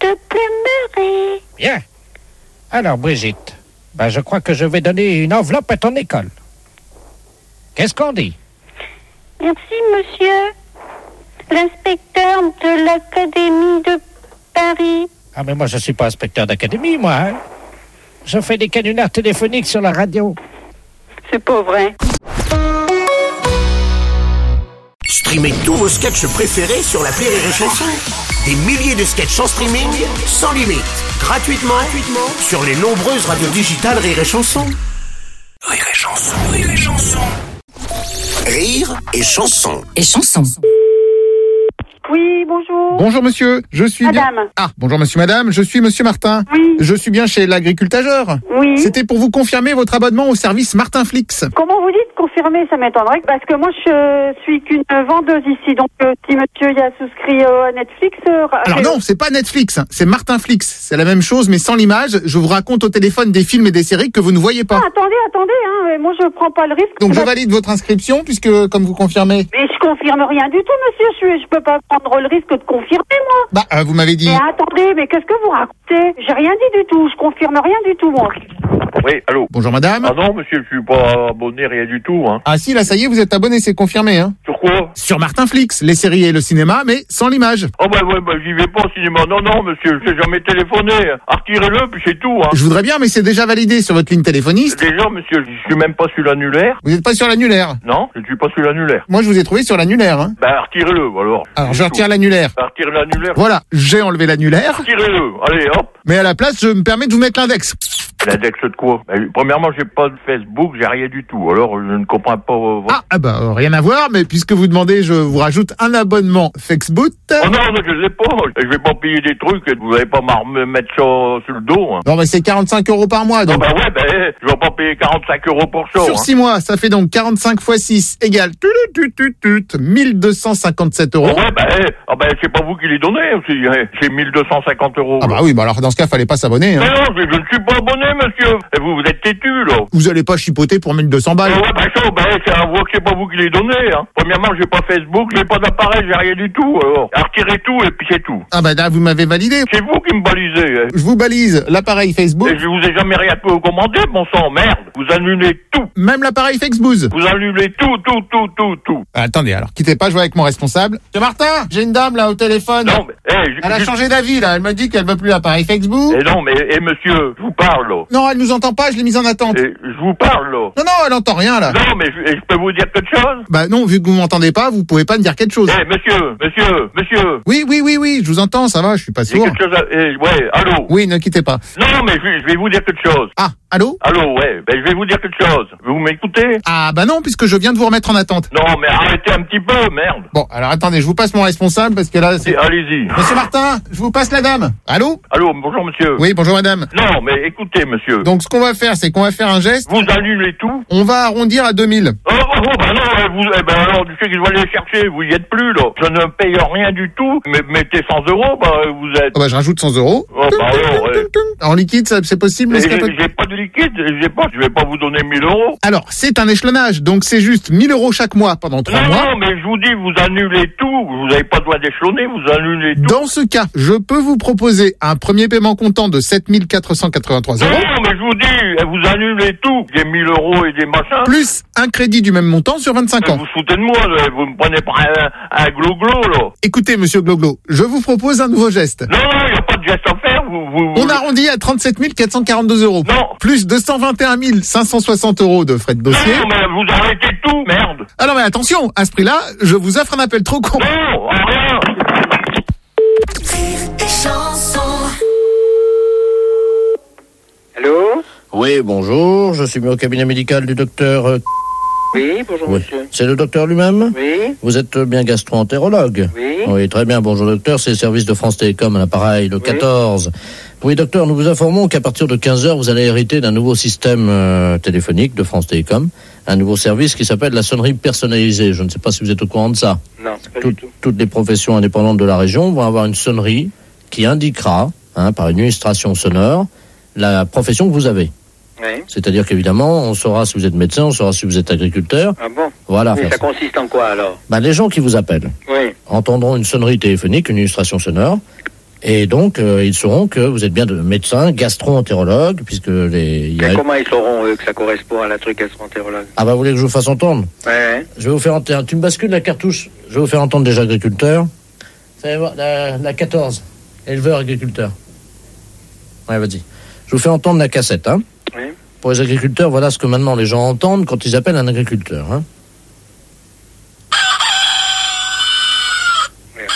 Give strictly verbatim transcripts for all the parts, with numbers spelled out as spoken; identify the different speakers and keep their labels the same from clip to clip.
Speaker 1: de plumerie.
Speaker 2: Bien. Alors, Brigitte, ben, je crois que je vais donner une enveloppe à ton école. Qu'est-ce qu'on dit?
Speaker 1: Merci, monsieur. L'inspecteur de l'Académie de Paris.
Speaker 2: Ah, mais moi, je suis pas inspecteur d'académie, moi. Hein? Je fais des canulars téléphoniques sur la radio.
Speaker 1: C'est pas vrai.
Speaker 3: Streamez tous vos sketchs préférés sur l'appli Rire et Chanson. Des milliers de sketchs en streaming, sans limite, gratuitement, gratuitement sur les nombreuses radios digitales Rire et Chanson. Rire et Chanson, Rire et Chanson. Rire et Chanson.
Speaker 4: Et Chanson.
Speaker 1: Oui, bonjour.
Speaker 5: Bonjour monsieur, je suis
Speaker 1: Madame.
Speaker 5: bien... Ah, bonjour monsieur madame, je suis monsieur Martin.
Speaker 1: Oui.
Speaker 5: Je suis bien chez l'agricultageur.
Speaker 1: Oui.
Speaker 5: C'était pour vous confirmer votre abonnement au service Martin Flix.
Speaker 1: Comment vous dites confirmer, ça m'étonnerait, parce que moi je suis qu'une vendeuse ici, donc euh, si monsieur y a souscrit euh, à Netflix... Euh,
Speaker 5: Alors
Speaker 1: euh,
Speaker 5: non, c'est pas Netflix, c'est Martin Flix. C'est la même chose mais sans l'image. Je vous raconte au téléphone des films et des séries que vous ne voyez pas.
Speaker 1: Ah, attendez, attendez, hein, mais moi je prends pas le risque.
Speaker 5: Donc je
Speaker 1: Parce-
Speaker 5: valide votre inscription puisque, comme vous confirmez...
Speaker 1: Mais je confirme rien du tout, monsieur, je, suis- je peux pas prendre le risque de confirmer, moi.
Speaker 5: Bah, euh, vous m'avez dit...
Speaker 1: Mais attendez, mais qu'est-ce que vous racontez? J'ai rien dit du tout, je confirme rien du tout, moi.
Speaker 6: Oui, allô.
Speaker 5: Bonjour madame.
Speaker 6: Ah non, monsieur, je suis pas abonné, rien du tout, hein.
Speaker 5: Ah si, là ça y est, vous êtes abonné, c'est confirmé, hein.
Speaker 6: Sur quoi?
Speaker 5: Sur Martin Flix, les séries et le cinéma, mais sans l'image.
Speaker 6: Oh bah ouais, bah j'y vais pas au cinéma. Non, non, monsieur, je t'ai jamais téléphoné. Ah, retirez-le, puis c'est tout, hein.
Speaker 5: Je voudrais bien, mais c'est déjà validé sur votre ligne téléphoniste.
Speaker 6: Déjà, monsieur, je suis même pas sur l'annulaire.
Speaker 5: Vous n'êtes pas sur l'annulaire.
Speaker 6: Non, je suis pas sur l'annulaire.
Speaker 5: Moi, je vous ai trouvé sur l'annulaire, hein.
Speaker 6: Bah, retirez-le, alors.
Speaker 5: Alors,
Speaker 6: C'est
Speaker 5: je
Speaker 6: tout.
Speaker 5: retire l'annulaire.
Speaker 6: Bah, retirez l'annulaire.
Speaker 5: Voilà, j'ai enlevé l'annulaire,
Speaker 6: Retirez-le, allez, hop.
Speaker 5: mais à la place, je me permets de vous mettre l'index.
Speaker 6: L'index de quoi? Bah, premièrement, j'ai pas de Facebook, j'ai rien du tout. Alors, je ne comprends pas euh, votre...
Speaker 5: Ah, ah bah, euh, rien à voir, mais puisque vous demandez, je vous rajoute un abonnement Facebook.
Speaker 6: Oh non, non, je l'ai pas. Je vais pas payer des trucs et vous allez pas m'en me mettre ça sur le dos, hein.
Speaker 5: Non, mais c'est quarante-cinq euros par mois,
Speaker 6: Ah
Speaker 5: donc.
Speaker 6: bah ouais, bah, eh, je vais pas payer quarante-cinq euros pour ça,
Speaker 5: Sur
Speaker 6: hein.
Speaker 5: six mois, ça fait donc quarante-cinq fois six égale tut, tut, tut, tut, mille deux cent cinquante-sept euros.
Speaker 6: Ah ouais, bah, eh, ah bah, c'est pas vous qui les donnez aussi, hein. C'est mille deux cent cinquante euros.
Speaker 5: Ah bah oui, bah alors dans ce cas, fallait pas s'abonner,
Speaker 6: Mais
Speaker 5: hein.
Speaker 6: non, je, je ne suis pas abonné, monsieur. Et vous, vous êtes têtu, là.
Speaker 5: Vous allez pas chipoter pour mille deux cents balles.
Speaker 6: Ah ouais, bah, ça, bah, c'est à voir que c'est pas vous qui les donnez, hein. Premièrement, j'ai pas Facebook, j'ai pas d'appareil, j'ai rien du tout, alors. Retirez tout et puis c'est tout.
Speaker 5: Ah bah là, vous m'avez validé.
Speaker 6: C'est vous qui me balisez, hein.
Speaker 5: Je vous balise l'appareil Facebook,
Speaker 6: Et je vous ai jamais rien commandé, mon sang, merde. Vous annulez tout.
Speaker 5: même l'appareil Facebook.
Speaker 6: Vous annulez tout, tout, tout, tout, tout.
Speaker 5: Attendez, alors, quittez pas, je vois avec mon responsable. Monsieur Martin, j'ai une dame là au téléphone.
Speaker 6: Non, mais, eh, je-
Speaker 5: Elle a
Speaker 6: je-
Speaker 5: changé d'avis là, elle m'a dit qu'elle veut plus l'appareil Facebook.
Speaker 6: Eh non, mais, eh, monsieur, je vous parle, là.
Speaker 5: Non, elle nous entend pas, je l'ai mise en attente.
Speaker 6: Eh, je vous parle, là.
Speaker 5: Non, non, elle entend rien là.
Speaker 6: Non, mais je, je peux vous dire quelque chose?
Speaker 5: Bah non, vu que vous m'entendez pas, vous pouvez pas me dire quelque chose.
Speaker 6: Eh, monsieur, monsieur, monsieur.
Speaker 5: Oui, oui, oui, oui, je vous entends, ça va, je suis pas
Speaker 6: J'ai
Speaker 5: sourd.
Speaker 6: quelque chose à... Eh, ouais, allô?
Speaker 5: Oui, ne quittez pas.
Speaker 6: Non, mais je, je vais vous dire quelque chose.
Speaker 5: Ah, allô?
Speaker 6: Allô, ouais, ben je vais vous dire quelque chose. Vous m'écoutez?
Speaker 5: Ah bah non, puisque je viens de vous remettre en attente.
Speaker 6: Non, mais arrêtez un petit peu, merde.
Speaker 5: Bon, alors attendez, je vous passe mon responsable parce que là,
Speaker 6: Eh,
Speaker 5: c'est...
Speaker 6: allez-y.
Speaker 5: Monsieur Martin, je vous passe la dame. Allô?
Speaker 6: Allô, bonjour, monsieur.
Speaker 5: Oui, bonjour madame.
Speaker 6: Non, mais écoutez, monsieur.
Speaker 5: Donc ce qu'on va faire, c'est qu'on va faire un geste.
Speaker 6: Vous annulez tout?
Speaker 5: On va arrondir à deux mille.
Speaker 6: Oh, oh, oh, bah non, eh, vous, eh ben alors, du fait que je vais aller chercher, vous y êtes plus, là. Je ne paye rien du tout, mais mettez cent euros, bah, vous êtes...
Speaker 5: Ah bah je rajoute cent euros.
Speaker 6: Oh, bah alors, ouais.
Speaker 5: En liquide, ça, c'est possible,
Speaker 6: Mais
Speaker 5: monsieur
Speaker 6: J'ai
Speaker 5: Capote
Speaker 6: j'ai pas de liquide, j'ai pas, je vais pas vous donner mille euros.
Speaker 5: Alors, c'est un échelonnage, donc c'est juste mille euros chaque mois pendant trois
Speaker 6: Non,
Speaker 5: mois.
Speaker 6: non, mais je vous dis, vous annulez tout, vous n'avez pas le droit d'échelonner, vous annulez tout.
Speaker 5: Dans ce cas, je peux vous proposer un premier paiement comptant de sept mille quatre cent quatre-vingt-trois
Speaker 6: Non,
Speaker 5: euros,
Speaker 6: mais je vous dis, vous annulez tout, des mille euros et des machins.
Speaker 5: plus un crédit du même montant sur vingt-cinq
Speaker 6: Mais
Speaker 5: ans.
Speaker 6: vous foutez de moi, là, vous me prenez pour un, un glo-glo, là.
Speaker 5: Écoutez, monsieur Gloglo, je vous propose un nouveau geste.
Speaker 6: Non, non, il n'y a pas de geste à faire, vous... vous
Speaker 5: On
Speaker 6: vous-
Speaker 5: arrondit à trente-sept mille quatre cent quarante-deux euros.
Speaker 6: Non.
Speaker 5: Plus deux cent vingt et un mille cinq cent soixante euros de frais de dossier.
Speaker 6: Non, mais vous arrêtez tout, merde.
Speaker 5: Ah non mais attention, à ce prix-là, je vous offre un appel trop con.
Speaker 6: Non, rien.
Speaker 7: Allô?
Speaker 2: Oui, bonjour, je suis mis au cabinet médical du docteur... euh,
Speaker 7: Oui, bonjour
Speaker 2: oui.
Speaker 7: monsieur.
Speaker 2: C'est le docteur lui-même?
Speaker 7: Oui,
Speaker 2: Vous êtes bien gastro-entérologue?
Speaker 7: oui.
Speaker 2: Oui, très bien. Bonjour docteur, c'est le service de France Télécom à l'appareil, le
Speaker 7: Oui.
Speaker 2: quatorze. Oui docteur, nous vous informons qu'à partir de quinze heures, vous allez hériter d'un nouveau système euh, téléphonique de France Télécom, un nouveau service qui s'appelle la sonnerie personnalisée. Je ne sais pas si vous êtes au courant de ça.
Speaker 7: Non, pas
Speaker 2: Tout-
Speaker 7: du tout.
Speaker 2: Toutes les professions indépendantes de la région vont avoir une sonnerie qui indiquera, hein, par une illustration sonore, la profession que vous avez.
Speaker 7: Oui.
Speaker 2: C'est-à-dire qu'évidemment, on saura si vous êtes médecin, on saura si vous êtes agriculteur.
Speaker 7: Ah bon?
Speaker 2: Voilà.
Speaker 7: Mais
Speaker 2: faire
Speaker 7: ça
Speaker 2: ça.
Speaker 7: consiste en quoi alors?
Speaker 2: Ben, les gens qui vous appellent
Speaker 7: Oui.
Speaker 2: entendront une sonnerie téléphonique, une illustration sonore, Et donc, euh, ils sauront que vous êtes bien de médecin, gastro-entérologue, puisque les... Il y a...
Speaker 4: Comment ils sauront, eux, que ça correspond à la truc gastro-entérologue?
Speaker 2: Ah bah, vous voulez que je vous fasse entendre?
Speaker 4: Ouais, ouais.
Speaker 2: Je vais vous faire entendre. Tu me bascules la cartouche. Je vais vous faire entendre déjà agriculteur. Vous allez voir, la, la quatorze. Éleveur, agriculteur. Ouais, vas-y. Je vous fais entendre la cassette, hein.
Speaker 4: Oui.
Speaker 2: Pour les agriculteurs, voilà ce que maintenant les gens entendent quand ils appellent un agriculteur, hein.
Speaker 4: Oui.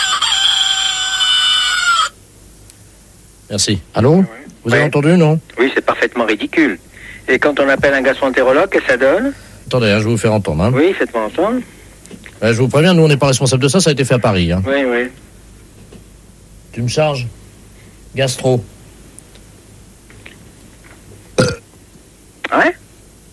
Speaker 2: Merci. Allô?
Speaker 4: Oui.
Speaker 2: Vous avez
Speaker 4: Oui.
Speaker 2: entendu, non?
Speaker 4: Oui, c'est parfaitement ridicule. Et quand on appelle un gastro-entérologue, qu'est-ce que ça donne?
Speaker 2: Attendez, hein, je vais vous faire entendre, hein.
Speaker 4: Oui, faites-moi entendre.
Speaker 2: Ouais, je vous préviens, nous on n'est pas responsable de ça, ça a été fait à Paris, hein.
Speaker 4: Oui, oui.
Speaker 2: Tu me charges? Gastro.
Speaker 4: Ouais?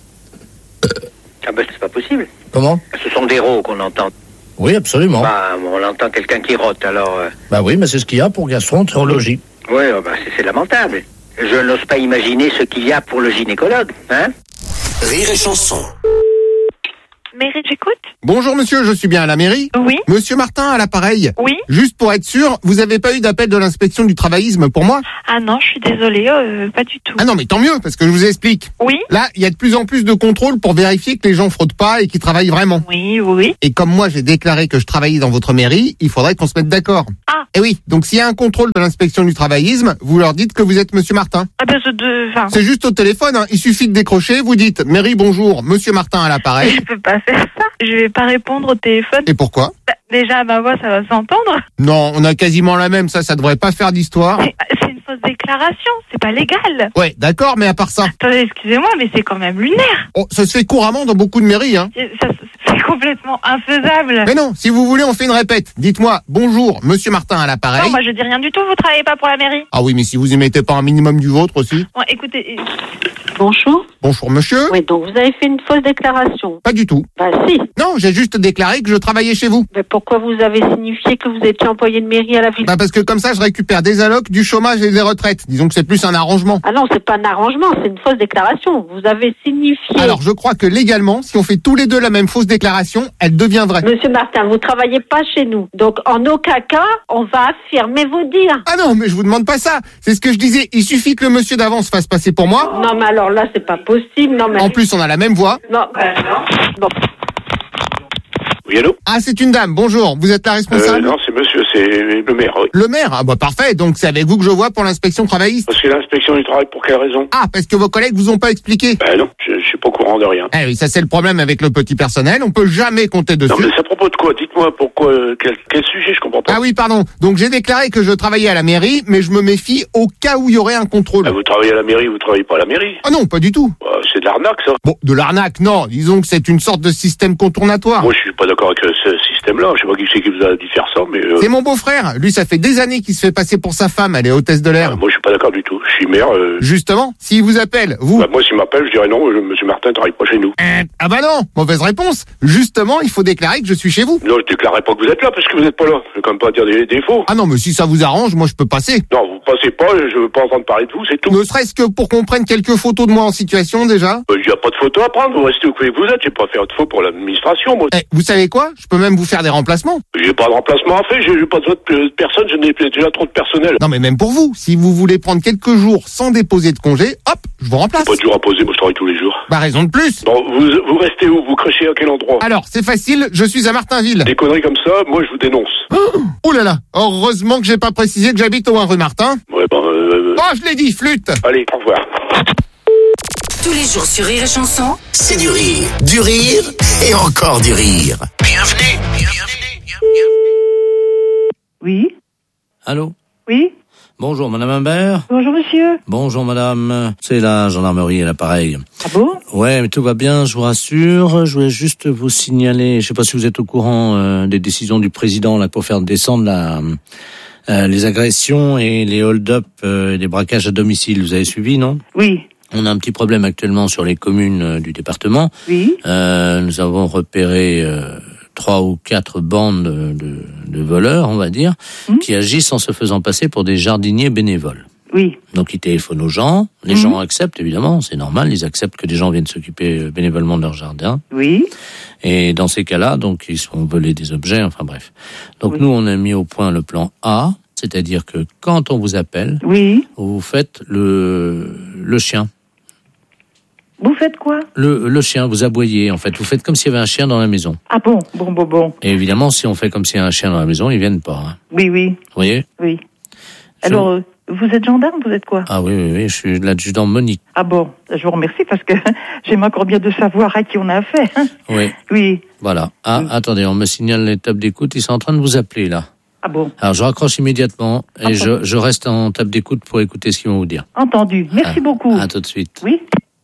Speaker 4: Ah ben, c'est pas possible.
Speaker 2: Comment?
Speaker 4: Ce sont des rots qu'on entend.
Speaker 2: Oui, absolument.
Speaker 4: Bah, on entend quelqu'un qui rote, alors... Euh...
Speaker 2: Bah oui, mais c'est ce qu'il y a pour gastro-entérologie.
Speaker 4: Oui, oh, bah, c'est, c'est lamentable. Je n'ose pas imaginer ce qu'il y a pour le gynécologue, hein?
Speaker 3: Rire et chanson.
Speaker 7: Mairie, j'écoute.
Speaker 5: Bonjour monsieur, je suis bien à la mairie.
Speaker 7: Oui.
Speaker 5: Monsieur Martin à l'appareil.
Speaker 7: Oui.
Speaker 5: Juste pour être sûr, vous avez pas eu d'appel de l'inspection du travaillisme pour moi?
Speaker 7: Ah non, je suis désolée, euh, pas du tout.
Speaker 5: Ah non, mais tant mieux, parce que je vous explique.
Speaker 7: Oui.
Speaker 5: Là, il y a de plus en plus de contrôles pour vérifier que les gens fraudent pas et qu'ils travaillent vraiment.
Speaker 7: Oui, oui.
Speaker 5: Et comme moi, j'ai déclaré que je travaillais dans votre mairie, il faudrait qu'on se mette d'accord.
Speaker 7: Ah.
Speaker 5: Et oui, donc s'il y a un contrôle de l'inspection du travaillisme, vous leur dites que vous êtes monsieur Martin.
Speaker 7: Ah ben, je de... Enfin,
Speaker 5: C'est juste au téléphone, hein. Il suffit de décrocher, vous dites « Mairie, bonjour, monsieur Martin à l'appareil
Speaker 7: je peux pas faire ça. Je vais pas répondre au téléphone. ».
Speaker 5: Et pourquoi?
Speaker 7: Bah, déjà, ma voix, ça va s'entendre.
Speaker 5: Non, on a quasiment la même, ça, ça devrait pas faire d'histoire.
Speaker 7: C'est, c'est une fausse déclaration, c'est pas légal.
Speaker 5: Ouais, d'accord, mais à part ça,
Speaker 7: Attendez, excusez-moi, mais c'est quand même lunaire.
Speaker 5: oh, ça se fait couramment dans beaucoup de mairies, hein.
Speaker 7: C'est, ça, c'est complètement infaisable.
Speaker 5: Mais non, si vous voulez, on fait une répète. Dites-moi, bonjour, monsieur Martin à
Speaker 7: Non,
Speaker 5: l'appareil.
Speaker 7: moi je dis rien du tout, vous travaillez pas pour la mairie.
Speaker 5: Ah oui, mais si vous y mettez pas un minimum du vôtre aussi.
Speaker 7: Bon, écoutez, euh,
Speaker 8: Bonjour.
Speaker 5: Bonjour monsieur.
Speaker 8: Oui, donc vous avez fait une fausse déclaration.
Speaker 5: Pas du tout.
Speaker 8: Bah si.
Speaker 5: Non, j'ai juste déclaré que je travaillais chez vous.
Speaker 8: Mais pourquoi vous avez signifié que vous étiez employé de mairie à la ville?
Speaker 5: Bah parce que comme ça, je récupère des allocs, du chômage et des retraites. Disons que c'est plus un arrangement.
Speaker 8: Ah non, c'est pas un arrangement, c'est une fausse déclaration. Vous avez signifié...
Speaker 5: Alors, je crois que légalement, si on fait tous les deux la même fausse déclaration, elle devient vraie.
Speaker 8: Monsieur Martin, vous travaillez pas chez nous. Donc, en aucun cas, on va affirmer vos dires.
Speaker 5: Ah non, mais je vous demande pas ça. C'est ce que je disais. Il suffit que le monsieur d'avant se fasse passer pour moi.
Speaker 8: Non, mais alors là, c'est pas possible. Non, mais...
Speaker 5: En plus, on a la même voix.
Speaker 8: Non, bah, non. Bon.
Speaker 6: Oui, allô?
Speaker 5: Ah, c'est une dame. Bonjour. Vous êtes la
Speaker 6: Euh,
Speaker 5: responsable?
Speaker 6: non, c'est monsieur, c'est le maire, oui.
Speaker 5: Le maire. Ah bah parfait. Donc c'est avec vous que je vois pour l'inspection travailliste.
Speaker 6: Parce que l'inspection du travail, pour quelle raison?
Speaker 5: Ah, parce que vos collègues vous ont pas expliqué.
Speaker 6: Ben non, je, je suis pas au courant de rien.
Speaker 5: Eh oui, ça c'est le problème avec le petit personnel. On peut jamais compter dessus.
Speaker 6: Non, mais c'est à propos de quoi? Dites-moi pourquoi, euh, quel, quel sujet, je comprends pas.
Speaker 5: Ah oui, pardon. Donc j'ai déclaré que je travaillais à la mairie, mais je me méfie au cas où il y aurait un contrôle.
Speaker 6: Ah, vous travaillez à la mairie, vous travaillez pas à la mairie?
Speaker 5: Ah non, pas du tout.
Speaker 6: Bah, c'est de l'arnaque, ça.
Speaker 5: Bon, de l'arnaque, non. Disons que c'est une sorte de système contournatoire.
Speaker 6: Moi, je suis pas d'accord avec euh, ce système-là. Je sais pas qui c'est qui vous a dit de faire ça, mais... Euh,
Speaker 5: C'est mon beau-frère. Lui, ça fait des années qu'il se fait passer pour sa femme. Elle est hôtesse de l'air.
Speaker 6: euh, moi, je suis pas d'accord du tout. Je suis maire. Euh,
Speaker 5: Justement, s'il vous appelle, vous...
Speaker 6: bah, moi, s'il m'appelle, je dirais non, euh, monsieur Martin travaille pas chez nous.
Speaker 5: Euh, Ah bah non, mauvaise réponse. Justement, il faut déclarer que je suis chez vous.
Speaker 6: Non, je déclarerai pas que vous êtes là, parce que vous êtes pas là. Je vais quand même pas dire des défauts.
Speaker 5: Ah non, mais si ça vous arrange, moi je peux passer.
Speaker 6: Non, vous passez pas, je veux pas entendre parler de vous, c'est tout.
Speaker 5: Ne serait-ce que pour qu'on prenne quelques photos de moi en situation déjà.
Speaker 6: Il n'y a pas de photo à prendre, vous restez où que vous êtes, j'ai pas fait de photo pour l'administration, moi.
Speaker 5: Eh, vous savez quoi? Je peux même vous faire des remplacements.
Speaker 6: J'ai pas de remplacement à faire, j'ai j'ai pas besoin de personne, je n'ai déjà trop de personnel.
Speaker 5: Non mais même pour vous, si vous voulez prendre quelques jours sans déposer de congé, hop, je vous remplace.
Speaker 6: Pas de jour à poser, moi je travaille tous les jours.
Speaker 5: Bah raison de plus.
Speaker 6: Bon, vous, vous restez où? Vous crochez à quel endroit?
Speaker 5: Alors, c'est facile, je suis à Martinville.
Speaker 6: Des conneries comme ça, moi je vous dénonce.
Speaker 5: Oh là là, heureusement que j'ai pas précisé que j'habite au un rue Martin.
Speaker 6: Ouais, ben, euh,
Speaker 5: Oh, je l'ai dit, flûte.
Speaker 6: allez, au revoir.
Speaker 9: Tous les jours sur Rire et Chanson.
Speaker 3: C'est du rire, du rire et encore du rire. Bienvenue, bienvenue, bienvenue.
Speaker 10: Oui,
Speaker 2: Allô?
Speaker 10: oui.
Speaker 2: Bonjour, madame Imbert.
Speaker 10: Bonjour monsieur.
Speaker 2: Bonjour, madame. C'est la gendarmerie à l'appareil.
Speaker 10: Ah bon?
Speaker 2: Ouais, mais tout va bien, je vous rassure. Je voulais juste vous signaler, je sais pas si vous êtes au courant euh, des décisions du président là pour faire descendre la, euh, les agressions et les hold-up euh, et les braquages à domicile. Vous avez suivi, non?
Speaker 10: Oui,
Speaker 2: On a un petit problème actuellement sur les communes euh, du département.
Speaker 10: oui.
Speaker 2: Euh, nous avons repéré euh, trois ou quatre bandes de, de, de voleurs, on va dire,
Speaker 10: Mmh.
Speaker 2: qui agissent en se faisant passer pour des jardiniers bénévoles.
Speaker 10: Oui,
Speaker 2: Donc ils téléphonent aux gens, les
Speaker 10: Mmh.
Speaker 2: gens acceptent évidemment, c'est normal, ils acceptent que des gens viennent s'occuper euh, bénévolement de leur jardin.
Speaker 10: oui.
Speaker 2: Et dans ces cas-là, donc ils se font voler des objets, enfin bref. Donc
Speaker 10: Oui.
Speaker 2: nous on a mis au point le plan A, C'est-à-dire que quand on vous appelle,
Speaker 10: oui.
Speaker 2: vous faites le, le chien.
Speaker 10: Vous faites quoi?
Speaker 2: Le, le chien, vous aboyez, en fait. Vous faites comme s'il y avait un chien dans la maison.
Speaker 10: Ah bon, bon, bon, bon.
Speaker 2: Et évidemment, si on fait comme s'il y a un chien dans la maison, ils viennent pas. Hein.
Speaker 10: Oui, oui.
Speaker 2: Vous voyez?
Speaker 10: Oui.
Speaker 2: Je...
Speaker 10: Alors, euh, vous êtes gendarme, vous êtes quoi?
Speaker 2: Ah oui, oui, oui, je suis l'adjudant Monique.
Speaker 10: Ah bon, je vous remercie parce que j'aime encore bien de savoir à qui on a affaire. Hein.
Speaker 2: Oui.
Speaker 10: Oui.
Speaker 2: Voilà. Ah, oui. Attendez, on me signale l'étape d'écoute, ils sont en train de vous appeler, là.
Speaker 10: Ah bon.
Speaker 2: Alors, je raccroche immédiatement et je, je reste en table d'écoute pour écouter ce qu'ils vont vous dire.
Speaker 10: Entendu. Merci
Speaker 2: ah,
Speaker 10: beaucoup.
Speaker 2: À tout de suite.
Speaker 10: Oui.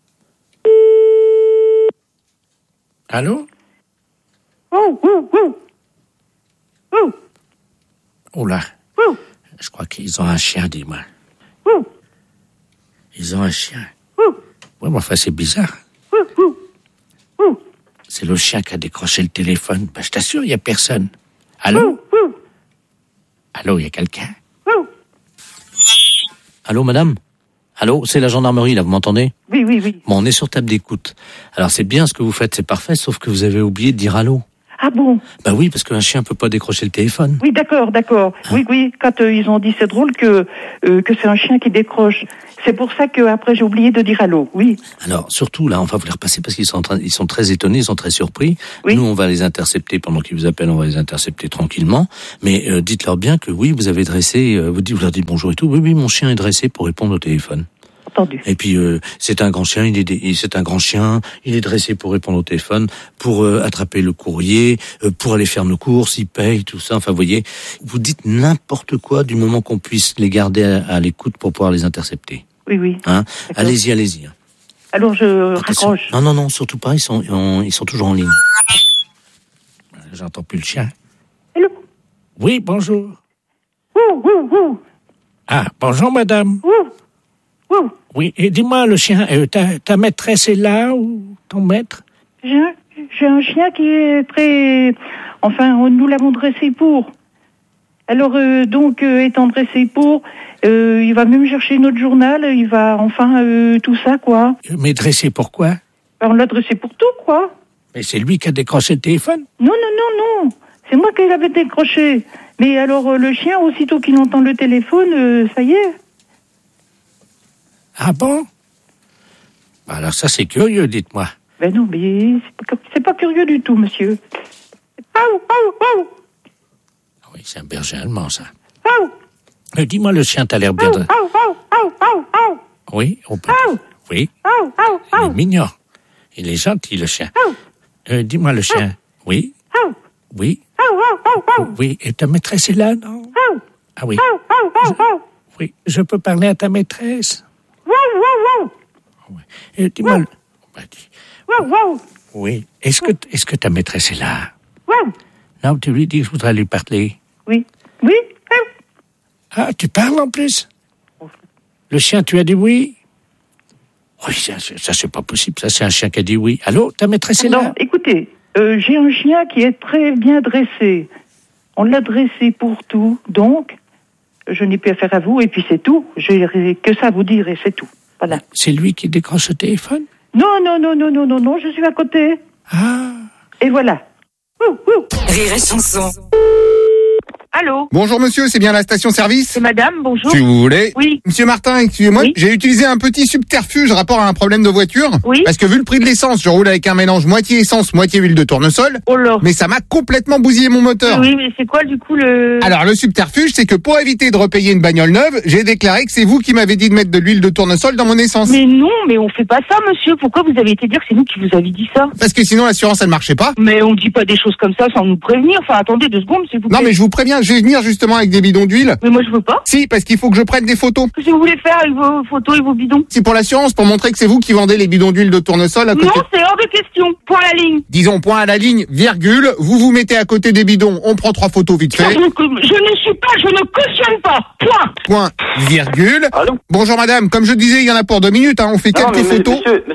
Speaker 2: Allô?
Speaker 10: Oh, oh, oh. Oh.
Speaker 2: Oh là.
Speaker 10: Oh.
Speaker 2: Je crois qu'ils ont un chien, dis-moi.
Speaker 10: Oh.
Speaker 2: Ils ont un chien.
Speaker 10: Oh.
Speaker 2: Oui, mais enfin, c'est bizarre.
Speaker 10: Oh. Oh. Oh.
Speaker 2: C'est le chien qui a décroché le téléphone. Ben, je t'assure, il n'y a personne. Allô?
Speaker 10: Oh. Oh.
Speaker 2: Allô, il y a quelqu'un?
Speaker 10: Oh.
Speaker 2: Allô, madame? Allô, c'est la gendarmerie, là, vous m'entendez?
Speaker 10: Oui, oui, oui.
Speaker 2: Bon, on est sur table d'écoute. Alors, c'est bien ce que vous faites, c'est parfait, sauf que vous avez oublié de dire allô.
Speaker 10: Ah bon?
Speaker 2: Bah oui, parce qu'un chien peut pas décrocher le téléphone.
Speaker 10: Oui, d'accord, d'accord. Hein? Oui, oui, quand euh, ils ont dit c'est drôle que euh, que c'est un chien qui décroche. C'est pour ça que après j'ai oublié de dire allô. Oui.
Speaker 2: Alors, surtout là, on va vous les repasser parce qu'ils sont en train, ils sont très étonnés, ils sont très surpris.
Speaker 10: Oui.
Speaker 2: Nous, on va les intercepter pendant qu'ils vous appellent, on va les intercepter tranquillement. Mais euh, dites-leur bien que oui, vous avez dressé, euh, vous, dites, vous leur dites bonjour et tout. Oui, oui, mon chien est dressé pour répondre au téléphone.
Speaker 10: Entendu.
Speaker 2: Et puis euh, c'est un grand chien, il est c'est un grand chien, il est dressé pour répondre au téléphone, pour euh, attraper le courrier, euh, pour aller faire nos courses, il paye tout ça. Enfin, vous voyez, vous dites n'importe quoi du moment qu'on puisse les garder à, à l'écoute pour pouvoir les intercepter.
Speaker 10: Oui, oui.
Speaker 2: Hein? Allez-y, allez-y.
Speaker 10: Alors je
Speaker 2: Attention.
Speaker 10: raccroche.
Speaker 2: Non, non, non, surtout pas. Ils sont, on, ils sont toujours en ligne. J'entends plus le chien.
Speaker 10: Hello.
Speaker 2: Oui, bonjour.
Speaker 10: Ouh, ouh, ouh.
Speaker 2: Ah, bonjour, madame.
Speaker 10: Ouh. Ouh.
Speaker 2: Oui, et dis-moi, le chien, euh, ta, ta maîtresse est là ou ton maître?
Speaker 10: J'ai un, j'ai un chien qui est très... Enfin, nous l'avons dressé pour. Alors, euh, donc, euh, étant dressé pour, euh, il va même chercher notre journal, il va, enfin, euh, tout ça, quoi.
Speaker 2: Mais dressé pourquoi?
Speaker 10: Ben, on l'a dressé pour tout, quoi.
Speaker 2: Mais c'est lui qui a décroché le téléphone?
Speaker 10: Non, non, non, non. C'est moi qui l'avais décroché. Mais alors, euh, le chien, aussitôt qu'il entend le téléphone, euh, ça y est.
Speaker 2: Ah bon? Alors ça, c'est curieux, dites-moi.
Speaker 10: Ben non, mais c'est pas, c'est pas curieux du tout, monsieur. Aou, aou, aou.
Speaker 2: Oui, c'est un berger allemand, ça.
Speaker 10: Aou.
Speaker 2: Euh, dis-moi, le chien, t'as l'air bien...
Speaker 10: Aou, aou, aou, aou, aou.
Speaker 2: Oui, on peut...
Speaker 10: Aou.
Speaker 2: Oui.
Speaker 10: Aou, aou,
Speaker 2: Il
Speaker 10: aou.
Speaker 2: est mignon. Il est gentil, le chien.
Speaker 10: Aou.
Speaker 2: Euh, dis-moi, le chien. Oui.
Speaker 10: Aou.
Speaker 2: Oui.
Speaker 10: Aou, aou, aou, aou.
Speaker 2: Oui, et ta maîtresse est là, non?
Speaker 10: Aou.
Speaker 2: Ah oui.
Speaker 10: Aou, aou, aou, aou.
Speaker 2: Oui, je peux parler à ta maîtresse?
Speaker 10: Wow, wow, wow.
Speaker 2: Oui. Et dis-moi... le- Bah, dis-
Speaker 10: Wow, wow.
Speaker 2: Oui. Est-ce que, est-ce que ta maîtresse est là?
Speaker 10: Wow.
Speaker 2: Non, tu lui dis que je voudrais lui parler.
Speaker 10: Oui. Oui. Aou.
Speaker 2: Ah, tu parles en plus? Le chien, tu as dit oui? Oui, ça, ça, ça, c'est pas possible. Ça, c'est un chien qui a dit oui. Allô, ta maîtresse est
Speaker 10: Non,
Speaker 2: là?
Speaker 10: écoutez, euh, j'ai un chien qui est très bien dressé. On l'a dressé pour tout, donc je n'ai plus affaire à vous, et puis c'est tout. J'ai que ça à vous dire, et c'est tout. Voilà.
Speaker 2: C'est lui qui décroche le téléphone?
Speaker 10: Non, non, non, non, non, non, non, je suis à côté.
Speaker 2: Ah.
Speaker 10: Et voilà. Ouh, ouh.
Speaker 9: Rire et chanson.
Speaker 7: Allô?
Speaker 5: Bonjour monsieur, c'est bien la station-service?
Speaker 7: C'est madame, bonjour.
Speaker 5: Si vous voulez.
Speaker 7: Oui.
Speaker 5: Monsieur Martin, excusez-moi,
Speaker 7: Oui.
Speaker 5: j'ai utilisé un petit subterfuge rapport à un problème de voiture.
Speaker 7: Oui.
Speaker 5: Parce que vu le prix de l'essence, je roule avec un mélange moitié essence, moitié huile de tournesol.
Speaker 7: Oh là.
Speaker 5: Mais ça m'a complètement bousillé mon moteur.
Speaker 7: Oui, mais c'est quoi du coup le...
Speaker 5: Alors le subterfuge, c'est que pour éviter de repayer une bagnole neuve, j'ai déclaré que c'est vous qui m'avez dit de mettre de l'huile de tournesol dans mon essence.
Speaker 7: Mais non, mais on fait pas ça, monsieur. Pourquoi vous avez été dire que c'est nous qui vous avez dit ça?
Speaker 5: Parce que sinon l'assurance elle marchait pas.
Speaker 7: Mais on dit pas des choses comme ça sans nous prévenir. Enfin, attendez deux secondes, s'il vous plaît.
Speaker 5: Non mais je vous préviens, je vais venir justement avec des bidons d'huile.
Speaker 7: Mais moi, je veux pas.
Speaker 5: Si, parce qu'il faut que je prenne des photos.
Speaker 7: Qu'est-ce que vous voulez faire avec vos photos et vos bidons?
Speaker 5: C'est pour l'assurance, pour montrer que c'est vous qui vendez les bidons d'huile de tournesol à côté.
Speaker 7: Non, c'est hors de question. Point à la ligne.
Speaker 5: Disons point à la ligne, virgule, vous vous mettez à côté des bidons, on prend trois photos vite
Speaker 7: Je
Speaker 5: fait.
Speaker 7: ne, je ne suis pas, je ne cautionne pas. Point.
Speaker 5: Point, virgule.
Speaker 11: Allô?
Speaker 5: Bonjour madame, comme je disais, il y en a pour deux minutes, hein, on fait
Speaker 11: Non,
Speaker 5: quelques
Speaker 11: mais, mais,
Speaker 5: photos.
Speaker 11: Monsieur, monsieur,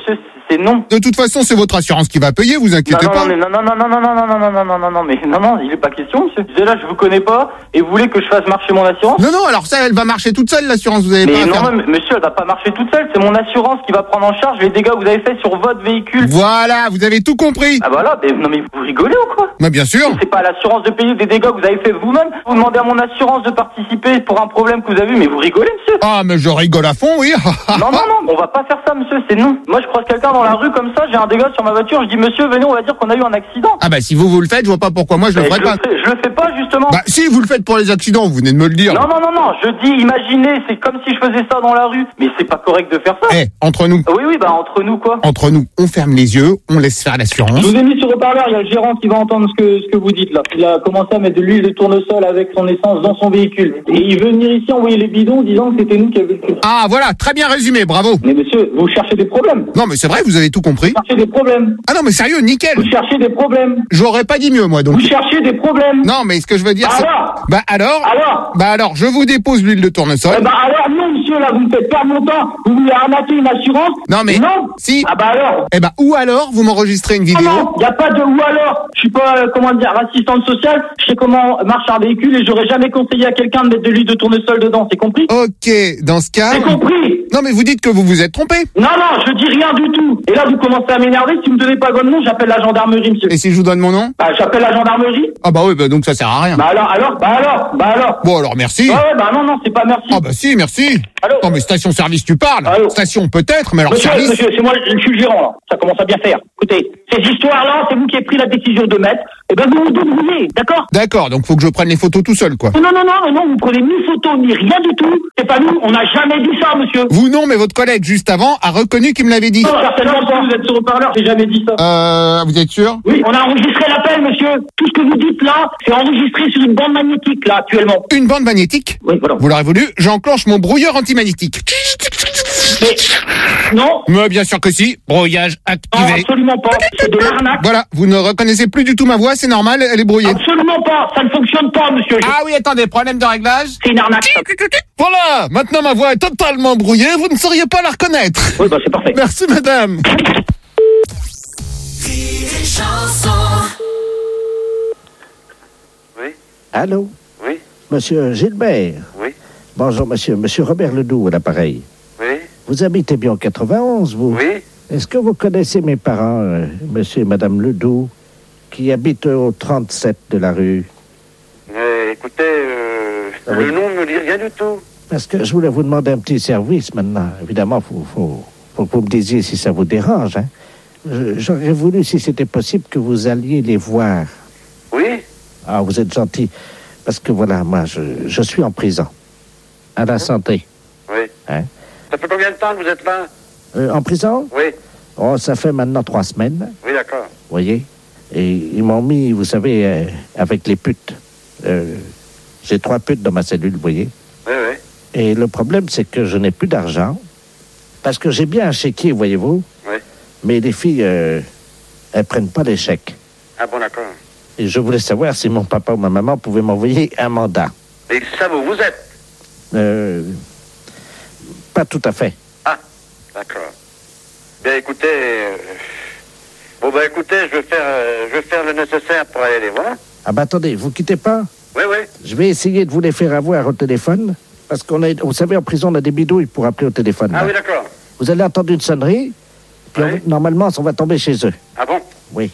Speaker 11: c'est non.
Speaker 5: De toute façon, c'est votre assurance qui va payer, vous inquiétez
Speaker 11: non, non,
Speaker 5: pas.
Speaker 11: Non, non, non, non, non, non, non, non, non, non, non, non, non, mais non, non, il est pas question, monsieur. Déjà, je vous connais pas, et vous voulez que je fasse marcher mon assurance?
Speaker 5: Non, non, alors ça, elle va marcher toute seule, l'assurance, vous avez
Speaker 11: mais
Speaker 5: pas à
Speaker 11: non,
Speaker 5: faire.
Speaker 11: Mais non, monsieur, elle va pas marcher toute seule, c'est mon assurance qui va prendre en charge les dégâts que vous avez faits sur votre véhicule.
Speaker 5: Voilà, vous avez tout compris.
Speaker 11: Ah bah là, mais, non mais vous rigolez ou quoi?
Speaker 5: Bah bien sûr.
Speaker 11: C'est pas à l'assurance de payer des dégâts que vous avez fait vous-même. Vous demandez à mon assurance de participer pour un problème que vous avez vu, mais vous rigolez, monsieur?
Speaker 5: Ah, mais je rigole à fond, oui.
Speaker 11: non, non, non, on va pas faire ça, monsieur, c'est non. Moi, je croise quelqu'un dans la rue comme ça, j'ai un dégât sur ma voiture, je dis, monsieur, venez, on va dire qu'on a eu un accident.
Speaker 5: Ah bah si vous vous le faites, je vois pas pourquoi moi je le
Speaker 11: mais
Speaker 5: ferais
Speaker 11: je
Speaker 5: pas.
Speaker 11: Le fais, je le fais pas, justement.
Speaker 5: Bah si, vous le faites pour les accidents, vous venez de me le dire.
Speaker 11: Non, non, non, non, je dis, imaginez, c'est comme si je faisais ça dans la rue, mais c'est pas correct de faire ça.
Speaker 5: Eh, entre nous.
Speaker 11: Oui, oui, bah entre nous, quoi.
Speaker 5: Entre nous, on ferme les yeux, on laisse faire l'assurance.
Speaker 11: Je vous ai mis sur haut-parleur, il y a le gérant qui va entendre ce que, ce que vous dites là. Il a commencé à mettre de l'huile de tournesol avec son essence dans son véhicule. Et il veut venir ici envoyer les bidons disant que c'était nous qui avions le truc.
Speaker 5: Ah voilà, très bien résumé, bravo.
Speaker 11: Mais monsieur, vous cherchez des problèmes.
Speaker 5: Non mais c'est vrai, vous avez tout compris.
Speaker 11: Vous cherchez des problèmes.
Speaker 5: Ah non mais sérieux, nickel.
Speaker 11: Vous cherchez des problèmes.
Speaker 5: J'aurais pas dit mieux moi donc.
Speaker 11: Vous cherchez des problèmes.
Speaker 5: Non mais ce que je veux dire
Speaker 11: bah
Speaker 5: c'est...
Speaker 11: Alors
Speaker 5: bah alors
Speaker 11: Alors
Speaker 5: Bah alors, je vous dépose l'huile de tournesol.
Speaker 11: Eh bah alors non monsieur, là vous me faites perdre mon temps. Vous voulez arnaquer une assurance?
Speaker 5: Non mais...
Speaker 11: Non.
Speaker 5: Si.
Speaker 11: Ah bah alors
Speaker 5: Eh bah ou alors, vous m'enregistrez une vidéo.
Speaker 11: Non, non, y a pas de ou alors. Je suis pas, euh, comment dire, assistante sociale. Je sais comment marche un véhicule et j'aurais jamais conseillé à quelqu'un de mettre de l'huile de tournesol dedans, c'est compris?
Speaker 5: Ok, dans ce cas...
Speaker 11: C'est compris.
Speaker 5: Non mais vous dites que vous vous êtes trompé.
Speaker 11: Non, non, je dis rien du tout. Et là, vous commencez à m'énerver. Si vous me donnez pas votre nom, j'appelle la gendarmerie, monsieur.
Speaker 5: Et si je vous donne mon nom?
Speaker 11: Bah, j'appelle la gendarmerie.
Speaker 5: Ah bah oui, bah donc ça sert à rien.
Speaker 11: Bah alors, alors, bah alors, bah alors.
Speaker 5: Bon alors, merci.
Speaker 11: Ouais, ouais, bah non, non, c'est pas merci.
Speaker 5: Ah bah si, merci.
Speaker 11: Allô?
Speaker 5: Non mais station-service, tu parles.
Speaker 11: Allô?
Speaker 5: Station peut-être, mais alors
Speaker 11: Monsieur,
Speaker 5: service...
Speaker 11: monsieur, c'est moi, je suis le gérant, là. Ça commence à bien faire. Écoutez, ces histoires-là, c'est vous qui avez pris la décision de mettre. Eh ben, vous vous débrouillez, d'accord?
Speaker 5: D'accord, donc faut que je prenne les photos tout seul, quoi.
Speaker 11: Non, non, non, non, non, vous prenez ni photo, ni rien du tout. C'est pas nous, on n'a jamais dit ça, monsieur.
Speaker 5: Vous non, mais votre collègue juste avant a reconnu qu'il me l'avait dit.
Speaker 11: Non, certainement pas, vous êtes sur haut-parleur, j'ai jamais dit ça.
Speaker 5: Euh, vous êtes sûr?
Speaker 11: Oui, on a enregistré l'appel, monsieur. Tout ce que vous dites là, c'est enregistré sur une bande magnétique, là, actuellement.
Speaker 5: Une bande magnétique?
Speaker 11: Oui, voilà.
Speaker 5: Vous l'aurez voulu, j'enclenche mon brouilleur antimagnétique.
Speaker 11: Mais, non.
Speaker 5: Mais bien sûr que si, brouillage activé.
Speaker 11: Non, absolument pas, c'est de l'arnaque.
Speaker 5: Voilà, vous ne reconnaissez plus du tout ma voix, c'est normal, elle est brouillée.
Speaker 11: Absolument pas, ça ne fonctionne pas, monsieur.
Speaker 5: Ah oui, attendez, problème de réglage.
Speaker 11: C'est une arnaque.
Speaker 5: Voilà, maintenant ma voix est totalement brouillée, vous ne sauriez pas la reconnaître.
Speaker 11: Oui, bah c'est parfait.
Speaker 5: Merci madame.
Speaker 12: Oui.
Speaker 13: Allô?
Speaker 12: Oui.
Speaker 13: Monsieur Gilbert?
Speaker 12: Oui.
Speaker 13: Bonjour, monsieur. Monsieur Robert Ledoux à l'appareil.
Speaker 12: Oui.
Speaker 13: Vous habitez bien en quatre-vingt-onze, vous?
Speaker 12: Oui.
Speaker 13: Est-ce que vous connaissez mes parents, euh, monsieur et madame Ledoux, qui habitent au trente-sept de la rue?
Speaker 12: Euh, écoutez, euh,
Speaker 13: Ah
Speaker 12: le
Speaker 13: oui.
Speaker 12: nom ne me dit rien du tout.
Speaker 13: Parce que je voulais vous demander un petit service maintenant. Évidemment, il faut, faut, faut que vous me disiez si ça vous dérange. Hein. Je- J'aurais voulu, si c'était possible, que vous alliez les voir.
Speaker 12: Oui.
Speaker 13: Ah, vous êtes gentil. Parce que voilà, moi, je, je suis en prison. À la santé.
Speaker 12: Oui.
Speaker 13: Hein?
Speaker 12: Ça fait combien de temps que vous êtes là?
Speaker 13: Euh, en prison?
Speaker 12: Oui.
Speaker 13: Oh, ça fait maintenant trois semaines.
Speaker 12: Oui, d'accord.
Speaker 13: Vous voyez? Et ils m'ont mis, vous savez, euh, avec les putes. Euh, J'ai trois putes dans ma cellule, vous voyez?
Speaker 12: Oui, oui.
Speaker 13: Et le problème, c'est que je n'ai plus d'argent. Parce que j'ai bien un chéquier, voyez-vous?
Speaker 12: Oui.
Speaker 13: Mais les filles, euh, elles prennent pas les chèques.
Speaker 12: Ah bon, d'accord.
Speaker 13: Et je voulais savoir si mon papa ou ma maman pouvaient m'envoyer un mandat.
Speaker 12: Et ça, vous, vous êtes?
Speaker 13: Euh, pas tout à fait.
Speaker 12: Ah, d'accord. Bien, écoutez... euh, Bon, ben, écoutez, je vais faire, euh, je vais faire le nécessaire pour aller les voir.
Speaker 13: Ah bah attendez, vous quittez pas?
Speaker 12: Oui, oui.
Speaker 13: Je vais essayer de vous les faire avoir au téléphone. Parce qu'on a, vous savez, en prison, on a des bidouilles pour appeler au téléphone.
Speaker 12: Ah
Speaker 13: là.
Speaker 12: oui, d'accord.
Speaker 13: Vous allez entendre une sonnerie, puis
Speaker 12: Oui.
Speaker 13: on- normalement, on va tomber chez eux.
Speaker 12: Ah bon?
Speaker 13: Oui.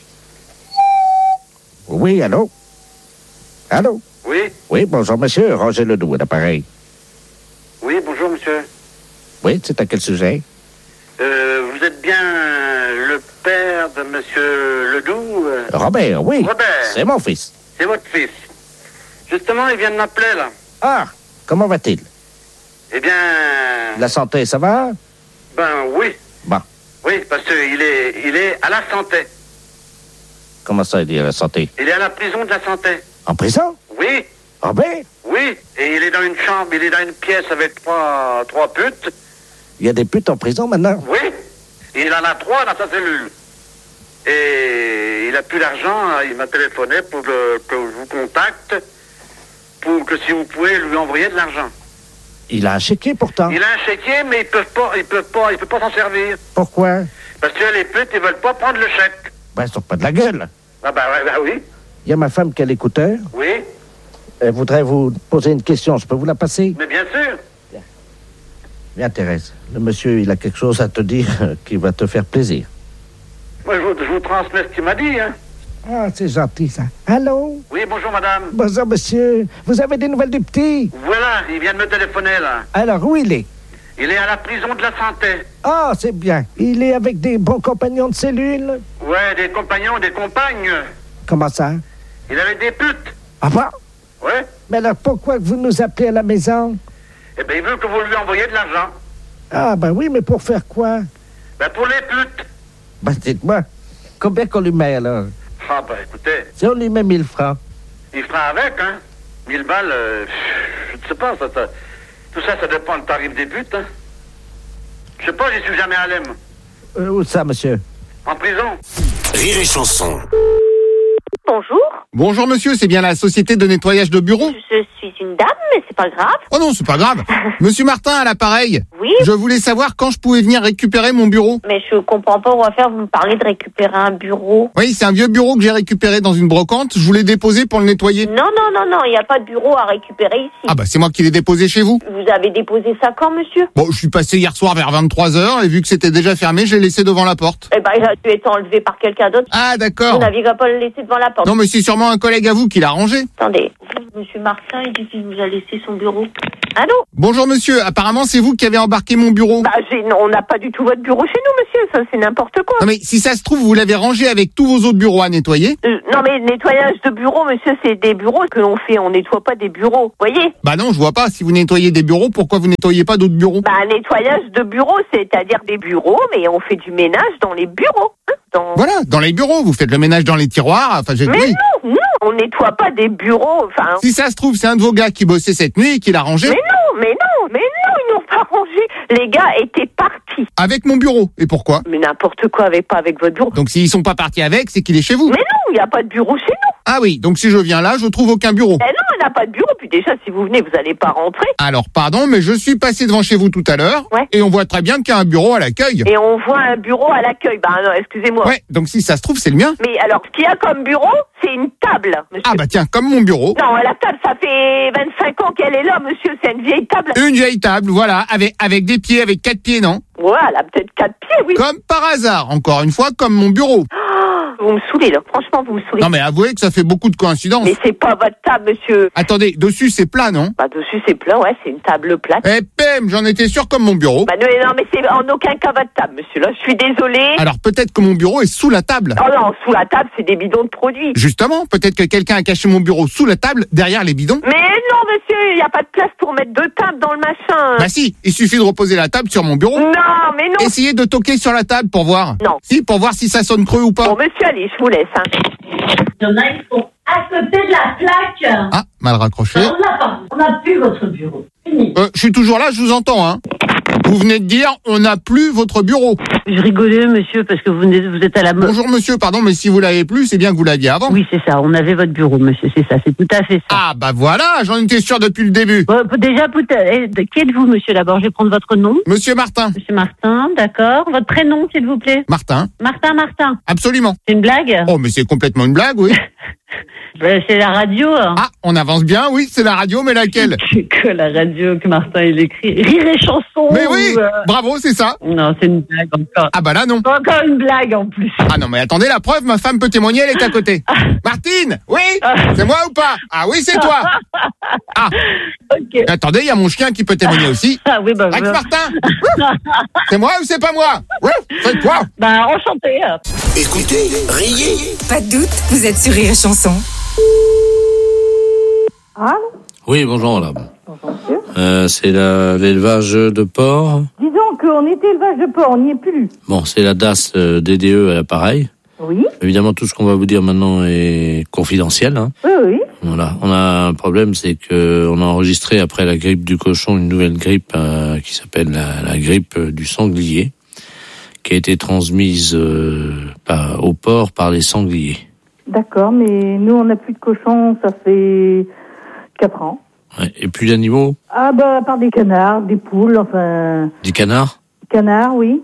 Speaker 13: Oui, allô? Allô?
Speaker 12: Oui.
Speaker 13: Oui, bonjour, monsieur. Roger Ledoux, à l'appareil.
Speaker 12: Oui, bonjour, monsieur.
Speaker 13: Oui, c'est à quel sujet?
Speaker 12: Euh, vous êtes bien le père de monsieur Ledoux? euh
Speaker 13: Robert, oui.
Speaker 12: Robert.
Speaker 13: C'est mon fils.
Speaker 12: C'est votre fils. Justement, il vient de m'appeler, là.
Speaker 13: Ah, comment va-t-il?
Speaker 12: Eh bien...
Speaker 13: La santé, ça va?
Speaker 12: Ben, oui.
Speaker 13: Bon.
Speaker 12: Oui, parce qu'il est, il est à la santé.
Speaker 13: Comment ça, il est à la santé?
Speaker 12: Il est à la prison de la santé.
Speaker 13: En prison?
Speaker 12: Oui,
Speaker 13: Robert?
Speaker 12: oui. Et il est dans une chambre, il est dans une pièce avec trois, trois putes.
Speaker 13: Il y a des putes en prison maintenant?
Speaker 12: Oui. Il en a trois dans sa cellule. Et il a plus d'argent, il m'a téléphoné pour que, que je vous contacte, pour que si vous pouvez lui envoyer de l'argent.
Speaker 13: Il a un chéquier pourtant.
Speaker 12: Il a un chéquier, mais ils peuvent pas, ils peuvent pas, il peut pas s'en servir.
Speaker 13: Pourquoi?
Speaker 12: Parce que les putes, ils veulent pas prendre le chèque.
Speaker 13: Ben, ils sont pas de la gueule.
Speaker 12: Ah bah, ouais, bah oui.
Speaker 13: Il y a ma femme qui a l'écouteur.
Speaker 12: Oui.
Speaker 13: Elle voudrait vous poser une question. Je peux vous la passer?
Speaker 12: Mais bien sûr.
Speaker 13: Bien. Bien, Thérèse. Le monsieur, il a quelque chose à te dire qui va te faire plaisir.
Speaker 12: Moi, je vous, je vous transmets ce qu'il m'a dit, hein.
Speaker 13: Ah, c'est gentil, ça. Allô?
Speaker 12: Oui, bonjour, madame.
Speaker 13: Bonjour, monsieur. Vous avez des nouvelles du petit?
Speaker 12: Voilà, il vient de me téléphoner, là.
Speaker 13: Alors, où il est?
Speaker 12: Il est à la prison de la santé.
Speaker 13: Ah, c'est bien. Il est avec des bons compagnons de cellule?
Speaker 12: Ouais, des compagnons, des compagnes.
Speaker 13: Comment ça?
Speaker 12: Il avait des putes.
Speaker 13: Ah bon?
Speaker 12: Ouais.
Speaker 13: Mais alors, pourquoi vous nous appelez à la maison?
Speaker 12: Eh ben, il veut que vous lui envoyiez de l'argent.
Speaker 13: Ah, ben oui, mais pour faire quoi?
Speaker 12: Ben, pour les putes.
Speaker 13: Ben, dites-moi, combien qu'on lui met, alors?
Speaker 12: Ah, ben, écoutez.
Speaker 13: Si on lui met mille francs.
Speaker 12: Il fera avec, hein. Mille balles, euh, je ne sais pas, ça, ça, tout ça, ça dépend du tarif des putes, hein. Je sais pas, j'y suis jamais allé, moi.
Speaker 13: Euh, où ça, monsieur?
Speaker 12: En prison.
Speaker 3: Rire et chanson.
Speaker 1: Bonjour.
Speaker 5: Bonjour monsieur, c'est bien la société de nettoyage de bureaux?
Speaker 1: Je suis une dame, mais c'est pas grave.
Speaker 5: Oh non, c'est pas grave. Monsieur Martin à l'appareil.
Speaker 1: Oui.
Speaker 5: Je voulais savoir quand je pouvais venir récupérer mon bureau.
Speaker 1: Mais je comprends pas, on va faire, vous me parlez de récupérer un bureau.
Speaker 5: Oui, c'est un vieux bureau que j'ai récupéré dans une brocante. Je voulais déposer pour le nettoyer.
Speaker 1: Non, non, non, non, il n'y a pas de bureau à récupérer ici.
Speaker 5: Ah bah c'est moi qui l'ai déposé chez vous.
Speaker 1: Vous avez déposé ça quand, monsieur?
Speaker 5: Bon, je suis passé hier soir vers vingt-trois heures et vu que c'était déjà fermé, je l'ai laissé devant la porte.
Speaker 1: Eh ben, il a dû être enlevé par quelqu'un d'autre.
Speaker 5: Ah d'accord.
Speaker 1: Vous n'aviez qu'à pas le laisser devant la porte.
Speaker 5: Non mais c'est sûrement un collègue à vous qui l'a rangé.
Speaker 1: Attendez, monsieur Martin, il dit qu'il vous a laissé son bureau. Allô?
Speaker 5: Bonjour monsieur, apparemment c'est vous qui avez embarqué mon bureau.
Speaker 1: Bah, j'ai, non, on n'a pas du tout votre bureau chez nous, monsieur, ça c'est n'importe quoi.
Speaker 5: Non mais si ça se trouve, vous l'avez rangé avec tous vos autres bureaux à nettoyer.
Speaker 1: Euh, non mais nettoyage de bureau, monsieur, c'est des bureaux que l'on fait, on nettoie pas des bureaux, voyez?
Speaker 5: Bah non, je vois pas. Si vous nettoyez des bureaux, pourquoi vous nettoyez pas d'autres bureaux?
Speaker 1: Bah, nettoyage de bureau, c'est-à-dire des bureaux, mais on fait du ménage dans les bureaux. Hein, dans...
Speaker 5: Voilà, dans les bureaux, vous faites le ménage dans les tiroirs. Enfin, j'ai
Speaker 1: Mais
Speaker 5: oui.
Speaker 1: non, non, on nettoie pas des bureaux, enfin...
Speaker 5: Si ça se trouve, c'est un de vos gars qui bossait cette nuit et qui l'a rangé.
Speaker 1: Mais non, mais non, mais non, ils n'ont pas rangé. Les gars étaient partis.
Speaker 5: Avec mon bureau. Et pourquoi?
Speaker 1: Mais n'importe quoi, avec pas avec votre bureau.
Speaker 5: Donc s'ils sont pas partis avec, c'est qu'il est chez vous.
Speaker 1: Mais non, il n'y a pas de bureau chez nous.
Speaker 5: Ah oui, donc si je viens là, je trouve aucun bureau.
Speaker 1: Eh non, il n'y a pas de bureau, puis déjà, si vous venez, vous n'allez pas rentrer.
Speaker 5: Alors, pardon, mais je suis passé devant chez vous tout à l'heure,
Speaker 1: ouais.
Speaker 5: Et on voit très bien qu'il y a un bureau à l'accueil.
Speaker 1: Et on voit un bureau à l'accueil. Bah non, excusez-moi.
Speaker 5: Ouais, donc si ça se trouve, c'est le mien.
Speaker 1: Mais alors, ce qu'il y a comme bureau, c'est une table, monsieur.
Speaker 5: Ah bah tiens, comme mon bureau.
Speaker 1: Non, la table, ça fait vingt-cinq ans qu'elle est là, monsieur, c'est une vieille table.
Speaker 5: Une vieille table, voilà, avec, avec des pieds, avec quatre pieds, non?
Speaker 1: Voilà, peut-être quatre pieds, oui.
Speaker 5: Comme par hasard, encore une fois, comme mon bureau.
Speaker 1: Vous me saoulez, là. Franchement, vous me saoulez.
Speaker 5: Non, mais avouez que ça fait beaucoup de coïncidences.
Speaker 1: Mais c'est pas votre table, monsieur.
Speaker 5: Attendez, dessus, c'est plat, non?
Speaker 1: Bah, dessus, c'est plat, ouais, c'est une table plate.
Speaker 5: Eh, pème, j'en étais sûr comme mon bureau.
Speaker 1: Bah, non, non, mais c'est en aucun cas votre table, monsieur. Là, je suis désolée.
Speaker 5: Alors, peut-être que mon bureau est sous la table.
Speaker 1: Oh non, sous la table, c'est des bidons de produits.
Speaker 5: Justement, peut-être que quelqu'un a caché mon bureau sous la table, derrière les bidons.
Speaker 1: Mais non, monsieur, il n'y a pas de place pour mettre deux tables dans le machin.
Speaker 5: Bah si, il suffit de reposer la table sur mon bureau.
Speaker 1: Non, mais non.
Speaker 5: Essayez de toquer sur la table pour voir.
Speaker 1: Non.
Speaker 5: Si, pour voir si ça sonne creux ou pas.
Speaker 1: Bon, monsieur, allez, je vous laisse, hein.
Speaker 14: Il y en a, ils sont à côté de la plaque.
Speaker 5: Ah, mal raccroché.
Speaker 14: On n'a pas, on n'a plus votre bureau. Fini.
Speaker 5: Euh, je suis toujours là, je vous entends, hein. Vous venez de dire, on n'a plus votre bureau.
Speaker 7: Je rigolais, monsieur, parce que vous, vous êtes à la mode.
Speaker 5: Bonjour, monsieur, pardon, mais si vous l'avez plus, c'est bien que vous l'aviez avant.
Speaker 7: Oui, c'est ça, on avait votre bureau, monsieur, c'est ça, c'est tout à fait ça.
Speaker 5: Ah, bah voilà, j'en étais sûr depuis le début.
Speaker 7: Bon, déjà, peut-être, qui êtes-vous, monsieur, d'abord? Je vais prendre votre nom.
Speaker 5: Monsieur Martin.
Speaker 7: Monsieur Martin, d'accord. Votre prénom, s'il vous plaît?
Speaker 5: Martin.
Speaker 7: Martin, Martin.
Speaker 5: Absolument.
Speaker 7: C'est une blague?
Speaker 5: Oh, mais c'est complètement une blague, oui.
Speaker 7: Ben, c'est la radio.
Speaker 5: Ah, on avance bien, oui, c'est la radio, mais laquelle?
Speaker 7: C'est que la radio que Martin, il écrit. Rire et chanson.
Speaker 5: Mais oui,
Speaker 7: ou, euh...
Speaker 5: bravo, c'est ça.
Speaker 7: Non, c'est une blague encore.
Speaker 5: Ah bah là, non.
Speaker 7: Encore une blague, en plus.
Speaker 5: Ah non, mais attendez, la preuve, ma femme peut témoigner, elle est à côté. Martine, oui? C'est moi ou pas? Ah oui, c'est toi. Ah.
Speaker 7: Okay.
Speaker 5: Attendez, il y a mon chien qui peut témoigner aussi.
Speaker 7: Ah oui, bah...
Speaker 5: Max bah... Martin. C'est moi ou c'est pas moi? Oui, c'est toi.
Speaker 7: Bah, enchanté.
Speaker 3: Écoutez, riez.
Speaker 9: Pas de doute, vous êtes sur Rire et Chanson.
Speaker 10: Allô?
Speaker 2: Oui, bonjour madame.
Speaker 10: Bonjour monsieur.
Speaker 2: Euh, c'est la, l'élevage de porc.
Speaker 10: Disons qu'on était élevage de porc, on n'y est plus.
Speaker 2: Bon, c'est la D A S euh, D D E à l'appareil.
Speaker 10: Oui.
Speaker 2: Évidemment, tout ce qu'on va vous dire maintenant est confidentiel. Hein.
Speaker 10: Oui, oui.
Speaker 2: Voilà. On a un problème, c'est que on a enregistré après la grippe du cochon une nouvelle grippe euh, qui s'appelle la, la grippe du sanglier, qui a été transmise euh, par, au porc par les sangliers.
Speaker 10: D'accord, mais nous on n'a plus de cochons, ça fait quatre ans.
Speaker 2: Ouais. Et puis d'animaux?
Speaker 10: Ah bah à part des canards, des poules, enfin...
Speaker 2: Des canards?
Speaker 10: Canards, oui.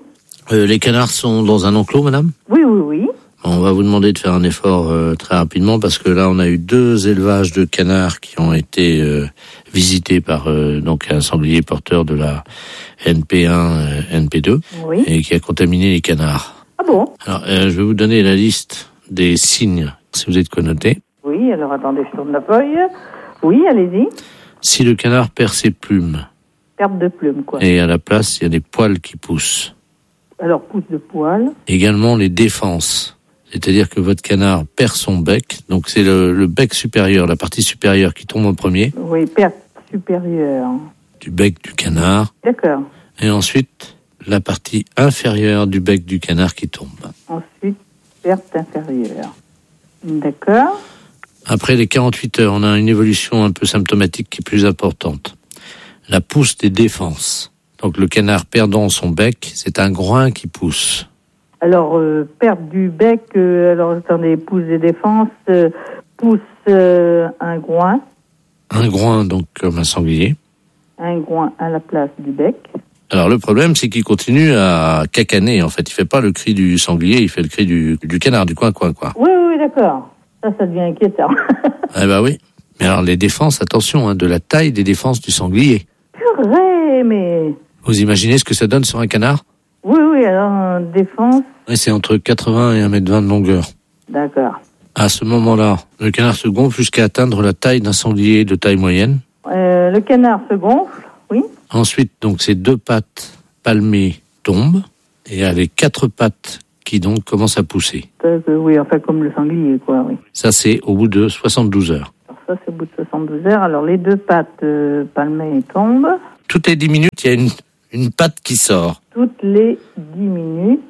Speaker 2: Euh, les canards sont dans un enclos, madame ?
Speaker 10: Oui, oui, oui.
Speaker 2: On va vous demander de faire un effort euh, très rapidement parce que là, on a eu deux élevages de canards qui ont été euh, visités par euh, donc un sanglier porteur de la N P un, euh, N P deux,
Speaker 10: Oui.
Speaker 2: et qui a contaminé les canards.
Speaker 10: Ah bon?
Speaker 2: Alors, euh, je vais vous donner la liste des signes, si vous êtes connoté.
Speaker 10: Oui, alors attendez, je tourne la feuille. Oui, allez-y.
Speaker 2: Si le canard perd ses plumes
Speaker 10: Perte de plume, quoi.
Speaker 2: et à la place, il y a des poils qui poussent.
Speaker 10: Alors, pousse de poil.
Speaker 2: Également les défenses. C'est-à-dire que votre canard perd son bec, donc c'est le, le bec supérieur, la partie supérieure qui tombe en premier,
Speaker 10: Oui, perte supérieure.
Speaker 2: du bec du canard,
Speaker 10: D'accord.
Speaker 2: et ensuite la partie inférieure du bec du canard qui tombe.
Speaker 10: Ensuite, perte inférieure. D'accord.
Speaker 2: Après les quarante-huit heures, on a une évolution un peu symptomatique qui est plus importante. La pousse des défenses. Donc le canard perdant son bec, c'est un groin qui pousse.
Speaker 10: Alors, euh, perte du bec, euh, alors attendez, pousse des défenses, euh, pousse euh, un groin,
Speaker 2: Un groin, donc comme un sanglier.
Speaker 10: un groin à la place du bec.
Speaker 2: Alors le problème, c'est qu'il continue à cacaner. En fait, il fait pas le cri du sanglier, il fait le cri du, du canard, du coin-coin, quoi.
Speaker 10: Oui, oui, oui, d'accord. Ça, ça devient inquiétant.
Speaker 2: Eh ben oui. Mais alors les défenses, attention, hein, de la taille des défenses du sanglier.
Speaker 10: Purée, mais...
Speaker 2: Vous imaginez ce que ça donne sur un canard ?
Speaker 10: Oui, oui, alors, euh, défense,
Speaker 2: Ouais, c'est entre quatre-vingts et un mètre vingt de longueur.
Speaker 10: d'accord.
Speaker 2: À ce moment-là, le canard se gonfle jusqu'à atteindre la taille d'un sanglier de taille moyenne.
Speaker 10: Euh, le canard se gonfle, oui.
Speaker 2: Ensuite, donc, ses deux pattes palmées tombent et il y a les quatre pattes qui donc commencent à pousser.
Speaker 10: Euh, oui, enfin, comme le sanglier, quoi, oui.
Speaker 2: Ça, c'est au bout de soixante-douze heures.
Speaker 10: Alors ça, c'est au bout de soixante-douze heures. Alors, les deux pattes euh, palmées tombent.
Speaker 2: Toutes les dix minutes, il y a une, une patte qui sort.
Speaker 10: Toutes les dix minutes,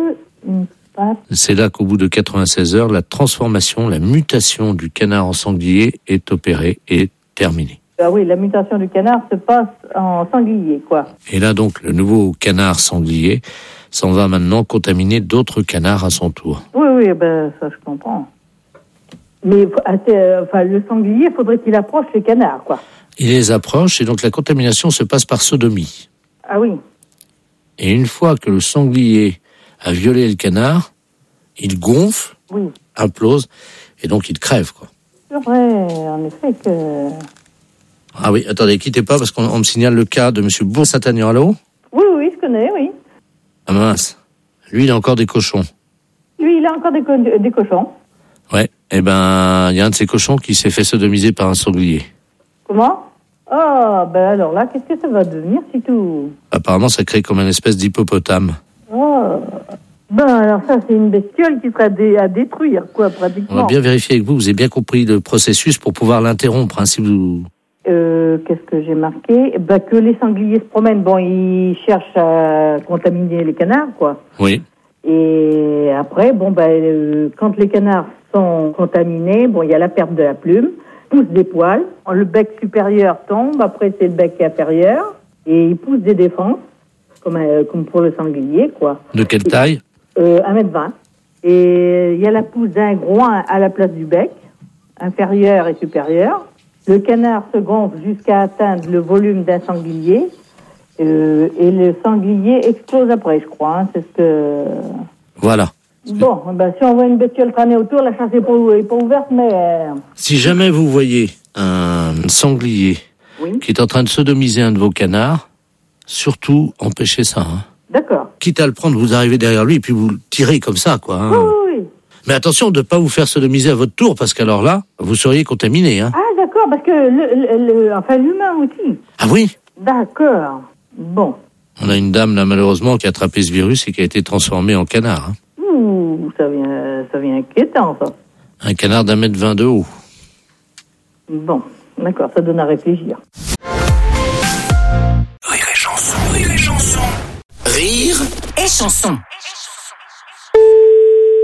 Speaker 10: une patte.
Speaker 2: C'est là qu'au bout de quatre-vingt-seize heures, la transformation, la mutation du canard en sanglier est opérée et terminée.
Speaker 10: Ah oui, la mutation du canard se passe en sanglier, quoi.
Speaker 2: Et là, donc, le nouveau canard sanglier s'en va maintenant contaminer d'autres canards à son tour.
Speaker 10: Oui, oui, ben, ça, je comprends. Mais, euh, enfin, le sanglier, faudrait qu'il approche les canards, quoi.
Speaker 2: Il les approche et donc la contamination se passe par sodomie.
Speaker 10: Ah oui.
Speaker 2: Et une fois que le sanglier a violé le canard, il gonfle,
Speaker 10: Oui.
Speaker 2: implose, et donc il crève, quoi.
Speaker 10: C'est vrai, en effet que...
Speaker 2: Ah oui, attendez, quittez pas parce qu'on on me signale le cas de monsieur Bourg-Saint-Agnan. Allô ?
Speaker 10: Oui, oui, je connais, oui.
Speaker 2: Ah mince. Lui, il a encore des cochons.
Speaker 10: Lui, il a encore des, co- des cochons.
Speaker 2: Ouais. Eh ben, il y a un de ces cochons qui s'est fait sodomiser par un sanglier.
Speaker 10: Comment? Ah, ben alors là, qu'est-ce que ça va devenir, si tout?
Speaker 2: Apparemment, ça crée comme une espèce d'hippopotame.
Speaker 10: Oh. Ben alors ça, c'est une bestiole qui sera dé- à détruire, quoi,
Speaker 2: On
Speaker 10: pratiquement.
Speaker 2: va bien vérifier avec vous, vous avez bien compris le processus pour pouvoir l'interrompre, hein, si vous...
Speaker 10: Euh, qu'est-ce que j'ai marqué? Ben que les sangliers se promènent, bon, ils cherchent à contaminer les canards, quoi.
Speaker 2: Oui.
Speaker 10: Et après, bon, ben, euh, quand les canards sont contaminés, bon, il y a la perte de la plume, pousse des poils, le bec supérieur tombe, après c'est le bec inférieur, et il pousse des défenses, comme, euh, comme pour le sanglier, quoi.
Speaker 2: De quelle taille ?
Speaker 10: Euh, un mètre vingt. Et il y a la pousse d'un groin à la place du bec, inférieur et supérieur. Le canard se gonfle jusqu'à atteindre le volume d'un sanglier. Euh, et le sanglier explose après, je crois. Hein, c'est ce que...
Speaker 2: Voilà.
Speaker 10: Bon, ben, si on voit une bestiole traîner autour, la chasse n'est pas, est pas ouverte, mais... Euh...
Speaker 2: Si jamais vous voyez un sanglier
Speaker 10: Oui.
Speaker 2: qui est en train de sodomiser un de vos canards, surtout empêchez ça. Hein.
Speaker 10: D'accord.
Speaker 2: Quitte à le prendre, vous arrivez derrière lui et puis vous le tirez comme ça, quoi. Hein.
Speaker 10: Oui, oui, oui.
Speaker 2: Mais attention de ne pas vous faire sodomiser à votre tour, parce qu'alors là, vous seriez contaminé. Hein.
Speaker 10: Ah, d'accord, parce que le, le, le- enfin, l'humain aussi.
Speaker 2: Ah oui ?
Speaker 10: D'accord. Bon.
Speaker 2: On a une dame, là, malheureusement, qui a attrapé ce virus et qui a été transformée en canard. Hein.
Speaker 10: Ouh, ça vient, ça vient inquiétant, ça.
Speaker 2: Un canard d'un mètre vingt de haut.
Speaker 10: Bon, d'accord, ça donne à réfléchir.
Speaker 3: Rire et chanson, rire et chanson. Rire
Speaker 9: Et chanson.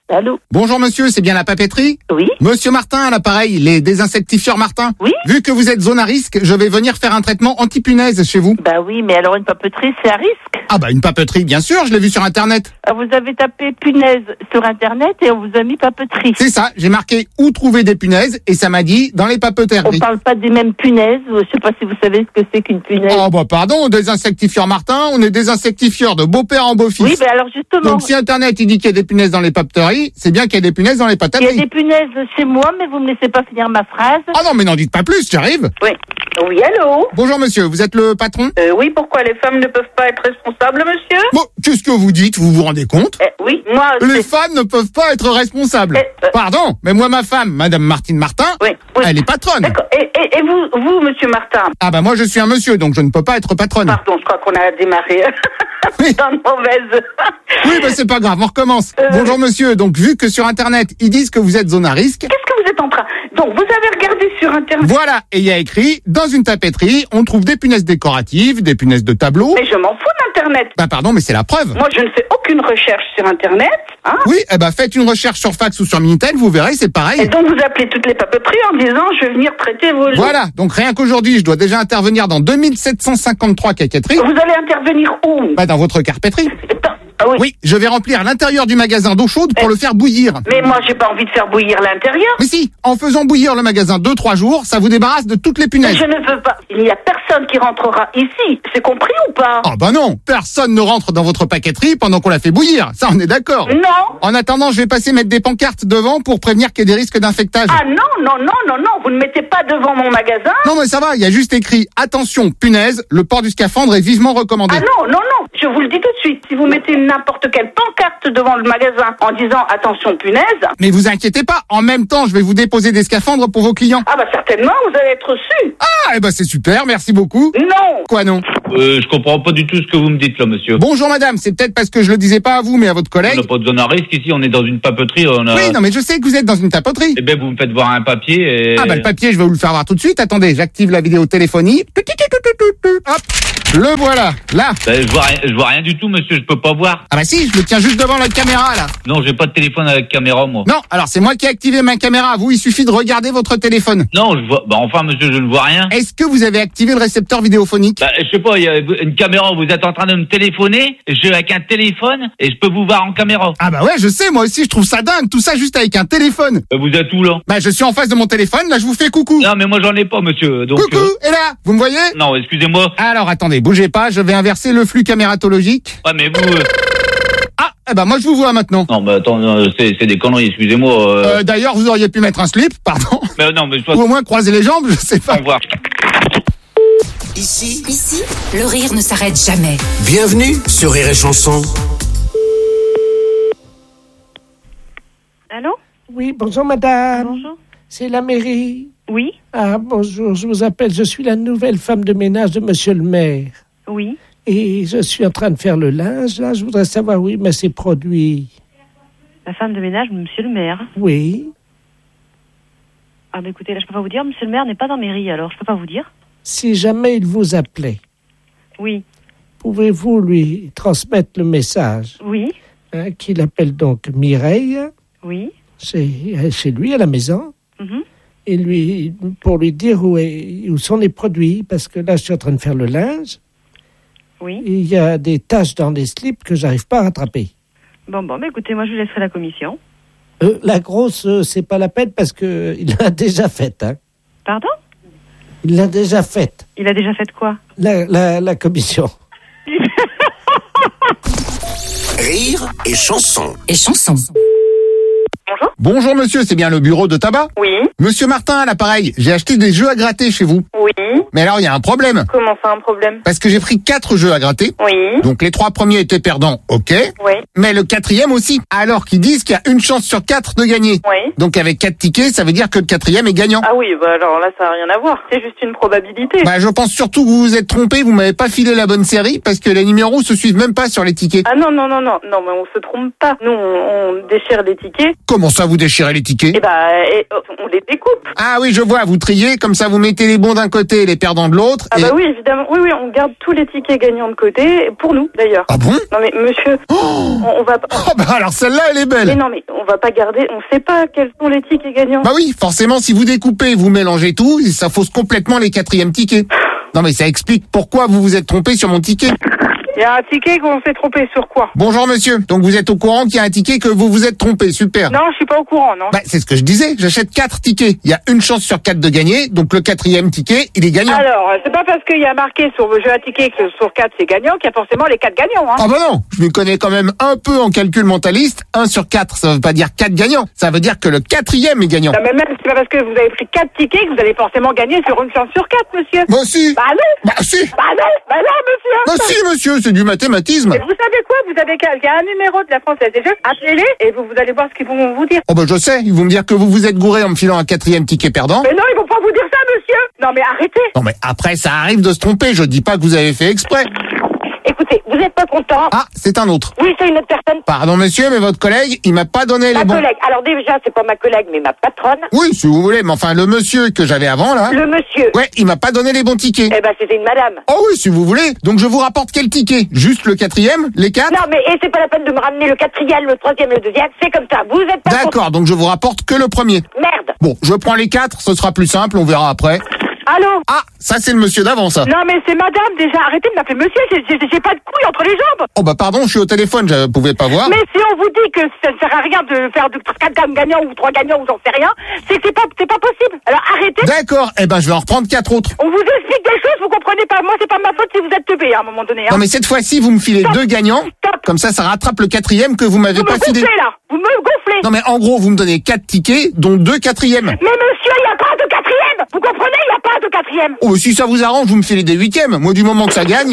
Speaker 7: Allô?
Speaker 5: Bonjour monsieur, c'est bien la papeterie?
Speaker 7: Oui.
Speaker 5: Monsieur Martin à l'appareil, les désinsectifieurs Martin?
Speaker 7: Oui.
Speaker 5: Vu que vous êtes zone à risque, je vais venir faire un traitement anti-punaise chez vous.
Speaker 7: Bah oui, mais alors une papeterie, c'est à risque.
Speaker 5: Ah bah une papeterie, bien sûr, je l'ai vu sur internet.
Speaker 7: Ah, vous avez tapé punaise sur internet et on vous a mis papeterie.
Speaker 5: C'est ça, j'ai marqué où trouver des punaises et ça m'a dit dans les papeteries.
Speaker 7: On parle pas des mêmes punaises, je sais pas si vous savez ce que c'est qu'une punaise.
Speaker 5: Oh bah pardon, désinsectifieurs Martin, on est des insectifieurs de beau-père en beau-fils.
Speaker 7: Oui, mais alors justement...
Speaker 5: Donc si internet il dit qu'il y a des punaises dans les papeteries, c'est bien qu'il y a des punaises dans les
Speaker 7: Il y
Speaker 5: papeteries.
Speaker 7: a des punaises chez moi, mais vous me laissez pas finir ma phrase.
Speaker 5: Ah non mais n'en dites pas plus, j'arrive.
Speaker 7: Oui. Oui, allô?
Speaker 5: Bonjour monsieur, vous êtes le patron?
Speaker 7: Euh, oui, pourquoi les femmes ne peuvent pas être responsables, monsieur?
Speaker 5: Bon, qu'est-ce que vous dites? Vous vous rendez compte?
Speaker 7: Eh, oui, moi...
Speaker 5: Les femmes ne peuvent pas être responsables.
Speaker 7: Eh, euh...
Speaker 5: Pardon, mais moi ma femme, Madame Martine Martin,
Speaker 7: oui, oui.
Speaker 5: elle est patronne.
Speaker 7: D'accord. Et, et, et vous, vous, monsieur Martin?
Speaker 5: Ah bah moi je suis un monsieur, donc je ne peux pas être patronne.
Speaker 7: Pardon, je crois qu'on a démarré
Speaker 5: oui.
Speaker 7: dans une mauvaise...
Speaker 5: oui, bah c'est pas grave, on recommence. Euh... Bonjour monsieur, donc vu que sur internet, ils disent que vous êtes zone à risque...
Speaker 7: Qu'est-ce que vous êtes en train... Donc vous avez regardé sur internet...
Speaker 5: Voilà, et il y a écrit, dans une tapeterie, on trouve des punaises décoratives, des punaises de tableau...
Speaker 7: Mais je m'en fous d'internet.
Speaker 5: Bah pardon, mais c'est la preuve.
Speaker 7: Moi je ne fais aucune recherche sur internet. Hein.
Speaker 5: Oui, eh ben faites une recherche sur fax ou sur Minitel, vous verrez, c'est pareil.
Speaker 7: Et donc vous appelez toutes les papeteries en disant je vais venir traiter vos...
Speaker 5: Voilà, donc rien qu'aujourd'hui, je dois déjà intervenir dans deux mille sept cent cinquante-trois caquetteries.
Speaker 7: Vous allez intervenir où?
Speaker 5: Bah dans votre carpetterie.
Speaker 7: Ah oui.
Speaker 5: Oui, je vais remplir l'intérieur du magasin d'eau chaude pour
Speaker 7: eh.
Speaker 5: le faire bouillir.
Speaker 7: Mais moi, j'ai pas envie de faire bouillir l'intérieur.
Speaker 5: Mais si, en faisant bouillir le magasin deux trois jours, ça vous débarrasse de toutes les punaises.
Speaker 7: Mais je ne veux pas. Il n'y a personne qui rentrera ici. C'est compris ou pas?
Speaker 5: Ah bah non, personne ne rentre dans votre paqueterie pendant qu'on la fait bouillir. Ça, on est d'accord.
Speaker 7: Non.
Speaker 5: En attendant, je vais passer mettre des pancartes devant pour prévenir qu'il y a des risques d'infectage.
Speaker 7: Ah non, non, non, non, non. Vous ne mettez pas devant mon magasin.
Speaker 5: Non, mais ça va, il y a juste écrit « Attention, punaise, le port du scaphandre est vivement recommandé ».
Speaker 7: Ah non, non, non. Je vous le dis tout de suite. Si vous mettez n'importe quelle pancarte devant le magasin en disant « Attention, punaise ».
Speaker 5: Mais vous inquiétez pas, en même temps, je vais vous déposer des scaphandres pour vos clients.
Speaker 7: Ah bah certainement, vous allez être reçu.
Speaker 5: Ah, eh ben c'est super, merci beaucoup.
Speaker 7: Non.
Speaker 5: Quoi non?
Speaker 6: Euh, je comprends pas du tout ce que vous me dites là, monsieur.
Speaker 5: Bonjour madame, c'est peut-être parce que je le disais pas à vous, mais à votre collègue.
Speaker 6: On n'a pas de zone à risque ici, on est dans une papeterie. On a...
Speaker 5: Oui, non mais je sais que vous êtes dans une tapeterie.
Speaker 6: Eh ben vous me faites voir un papier et...
Speaker 5: Ah bah le papier, je vais vous le faire voir tout de suite. Attendez, j'active la vidéotéléphonie. Hop, le voilà, là.
Speaker 6: Ben, je vois rien, je vois rien du tout, monsieur, je peux pas voir.
Speaker 5: Ah bah si, je le tiens juste devant la caméra là.
Speaker 6: Non, j'ai pas de téléphone avec caméra, moi.
Speaker 5: Non, alors c'est moi qui ai activé ma caméra. Vous, il suffit de regarder votre téléphone.
Speaker 6: Non, je vois. Bah enfin, monsieur, je ne vois rien.
Speaker 5: Est-ce que vous avez activé le récepteur vidéophonique?
Speaker 6: Bah, je sais pas. Il y a une caméra. Vous êtes en train de me téléphoner. Je suis avec un téléphone et je peux vous voir en caméra.
Speaker 5: Ah bah ouais, je sais. Moi aussi, je trouve ça dingue. Tout ça juste avec un téléphone.
Speaker 6: Bah, vous êtes où là?
Speaker 5: Bah je suis en face de mon téléphone. Là, je vous fais coucou.
Speaker 6: Non, mais moi j'en ai pas, monsieur. Donc.
Speaker 5: Coucou.
Speaker 6: Euh...
Speaker 5: Et là, vous me voyez?
Speaker 6: Non, excusez-moi.
Speaker 5: Alors attendez, bougez pas. Je vais inverser le flux camératologique.
Speaker 6: Ouais, mais vous. Euh...
Speaker 5: Ah, eh ben moi je vous vois maintenant.
Speaker 6: Non, mais attends, c'est, c'est des conneries, excusez-moi. Euh...
Speaker 5: Euh, d'ailleurs, vous auriez pu mettre un slip, pardon.
Speaker 6: Mais non, mais je...
Speaker 5: Ou au moins croiser les jambes, je sais pas.
Speaker 6: Au revoir.
Speaker 3: Ici,
Speaker 9: Ici, le rire ne s'arrête jamais.
Speaker 3: Bienvenue sur Rire et Chanson.
Speaker 8: Allô?
Speaker 13: Oui, bonjour madame.
Speaker 8: Bonjour.
Speaker 13: C'est la mairie.
Speaker 8: Oui.
Speaker 13: Ah, bonjour, je vous appelle, je suis la nouvelle femme de ménage de monsieur le maire.
Speaker 8: Oui.
Speaker 13: Et je suis en train de faire le linge, là, je voudrais savoir, oui, mais ces produits...
Speaker 8: La femme de ménage, monsieur le maire.
Speaker 13: Oui.
Speaker 8: Ah bah écoutez, là je peux pas vous dire, monsieur le maire n'est pas dans mairie, alors je peux pas vous dire.
Speaker 13: Si jamais il vous appelait,
Speaker 8: oui.
Speaker 13: Pouvez-vous lui transmettre le message?
Speaker 8: Oui.
Speaker 13: Hein, qu'il appelle donc Mireille.
Speaker 8: Oui.
Speaker 13: C'est chez lui, à la maison.
Speaker 8: Mm-hmm.
Speaker 13: Et lui, pour lui dire où, est, où sont les produits, parce que là, je suis en train de faire le linge.
Speaker 8: Oui.
Speaker 13: Et il y a des taches dans les slips que j'arrive pas à rattraper.
Speaker 8: Bon, bon, bah écoutez, moi je laisserai la commission.
Speaker 13: Euh, la grosse, euh, c'est pas la peine parce que il l'a déjà faite. Hein.
Speaker 8: Pardon?
Speaker 13: Il l'a déjà faite.
Speaker 8: Il a déjà fait quoi?
Speaker 13: La, la, la commission.
Speaker 3: Rire et Chanson.
Speaker 9: Et Chanson.
Speaker 1: Bonjour.
Speaker 5: Bonjour monsieur, c'est bien le bureau de tabac?
Speaker 1: Oui.
Speaker 5: Monsieur Martin à l'appareil, j'ai acheté des jeux à gratter chez vous.
Speaker 1: Oui.
Speaker 5: Mais alors il y a un problème.
Speaker 1: Comment ça, un problème?
Speaker 5: Parce que j'ai pris quatre jeux à gratter.
Speaker 1: Oui.
Speaker 5: Donc les trois premiers étaient perdants, ok.
Speaker 1: Oui.
Speaker 5: Mais le quatrième aussi. Alors qu'ils disent qu'il y a une chance sur quatre de gagner.
Speaker 1: Oui.
Speaker 5: Donc avec quatre tickets, ça veut dire que le quatrième est gagnant.
Speaker 1: Ah oui, bah alors là ça n'a rien à voir. C'est juste une probabilité.
Speaker 5: Bah je pense surtout que vous vous êtes trompé, vous m'avez pas filé la bonne série parce que les numéros se suivent même pas sur les tickets.
Speaker 1: Ah non, non, non, non, non, mais on se trompe pas. Nous, on, on déchire les tickets.
Speaker 5: Comment ça ça, vous déchirez les tickets?
Speaker 7: Eh ben, et, oh, on les découpe.
Speaker 5: Ah oui, je vois, vous triez, comme ça vous mettez les bons d'un côté et les perdants de l'autre.
Speaker 1: Ah
Speaker 5: et...
Speaker 1: bah oui, évidemment. Oui, oui, on garde tous les tickets gagnants de côté, pour nous, d'ailleurs.
Speaker 5: Ah bon?
Speaker 1: Non mais monsieur,
Speaker 5: oh
Speaker 1: on, on va pas...
Speaker 5: Oh bah alors celle-là, elle est belle.
Speaker 1: Mais non mais, on va pas garder, on sait pas quels sont les tickets gagnants.
Speaker 5: Bah oui, forcément, si vous découpez, vous mélangez tout, ça fausse complètement les quatrièmes tickets. Non mais ça explique pourquoi vous vous êtes trompé sur mon ticket.
Speaker 1: Il y a un ticket qu'on s'est trompé sur quoi?
Speaker 5: Bonjour monsieur, donc vous êtes au courant qu'il y a un ticket que vous vous êtes trompé, super.
Speaker 1: Non, je suis pas au courant, non.
Speaker 5: Bah c'est ce que je disais, j'achète quatre tickets. Il y a une chance sur quatre de gagner, donc le quatrième ticket, il est gagnant.
Speaker 1: Alors, c'est pas parce qu'il y a marqué sur le jeu à ticket que sur quatre c'est gagnant qu'il y a forcément les quatre gagnants, hein.
Speaker 5: Ah bah non, je me connais quand même un peu en calcul mentaliste. un sur quatre, ça veut pas dire quatre gagnants, ça veut dire que le quatrième est gagnant.
Speaker 1: Non mais même, c'est pas parce que vous avez pris quatre tickets que vous allez forcément gagner sur une chance sur quatre, monsieur.
Speaker 5: Bah si.
Speaker 1: Bah non.
Speaker 5: Bah si.
Speaker 1: Bah non, bah non, monsieur.
Speaker 5: Bah si, monsieur, c'est du mathématisme.
Speaker 1: Et vous savez quoi? Vous avez qu'à- il y a un numéro de la Française des Jeux, appelez-les et vous, vous allez voir ce qu'ils vont vous dire.
Speaker 5: Oh bah je sais, ils vont me dire que vous vous êtes gouré en me filant un quatrième ticket perdant.
Speaker 1: Mais non, ils vont pas vous dire ça, monsieur. Non mais arrêtez.
Speaker 5: Non mais après, ça arrive de se tromper, je dis pas que vous avez fait exprès.
Speaker 7: Écoutez, vous n'êtes pas content?
Speaker 5: Ah, c'est un autre.
Speaker 7: Oui, c'est une autre personne.
Speaker 5: Pardon monsieur, mais votre collègue, il m'a pas donné
Speaker 7: Ma
Speaker 5: les bons...
Speaker 7: collègue. Alors déjà, c'est pas ma collègue, mais ma patronne.
Speaker 5: Oui, si vous voulez, mais enfin, le monsieur que j'avais avant, là...
Speaker 7: Le monsieur.
Speaker 5: Ouais, il m'a pas donné les bons tickets.
Speaker 7: Eh ben, c'était une madame.
Speaker 5: Oh oui, si vous voulez. Donc je vous rapporte quel ticket? Juste le quatrième? Les quatre?
Speaker 7: Non, mais et c'est pas la peine de me ramener le quatrième, le troisième, le deuxième. C'est comme ça. Vous êtes pas
Speaker 5: D'accord, donc je vous rapporte que le premier.
Speaker 7: Merde.
Speaker 5: Bon, je prends les quatre, ce sera plus simple, on verra après.
Speaker 1: Allô?
Speaker 5: Ah, ça c'est le monsieur d'avant, ça.
Speaker 1: Non mais c'est madame déjà, arrêtez de m'appeler monsieur, j'ai, j'ai, j'ai pas de couilles entre les jambes.
Speaker 5: Oh bah pardon, je suis au téléphone, je pouvais pas voir.
Speaker 1: Mais si on vous dit que ça ne sert à rien de faire de quatre gagnants ou trois gagnants ou j'en sais rien, c'est que c'est pas, c'est pas possible. Alors arrêtez.
Speaker 5: D'accord, eh ben je vais en reprendre quatre autres.
Speaker 1: On vous explique des choses, vous comprenez pas. Moi c'est pas ma faute si vous êtes teubé à un moment donné. Hein.
Speaker 5: Non mais cette fois-ci, vous me filez deux gagnants, comme ça ça rattrape le quatrième que vous m'avez
Speaker 1: Vous
Speaker 5: pas
Speaker 1: me
Speaker 5: filé.
Speaker 1: gonflez là, vous me gonflez.
Speaker 5: Non mais en gros, vous me donnez quatre tickets, dont deux quatrièmes.
Speaker 1: Mais monsieur, il n'y a pas de quatrième. Vous comprenez, il n'y a pas de quatrième.
Speaker 5: Oh, si ça vous arrange, vous me filez des huitièmes. Moi, du moment que ça gagne...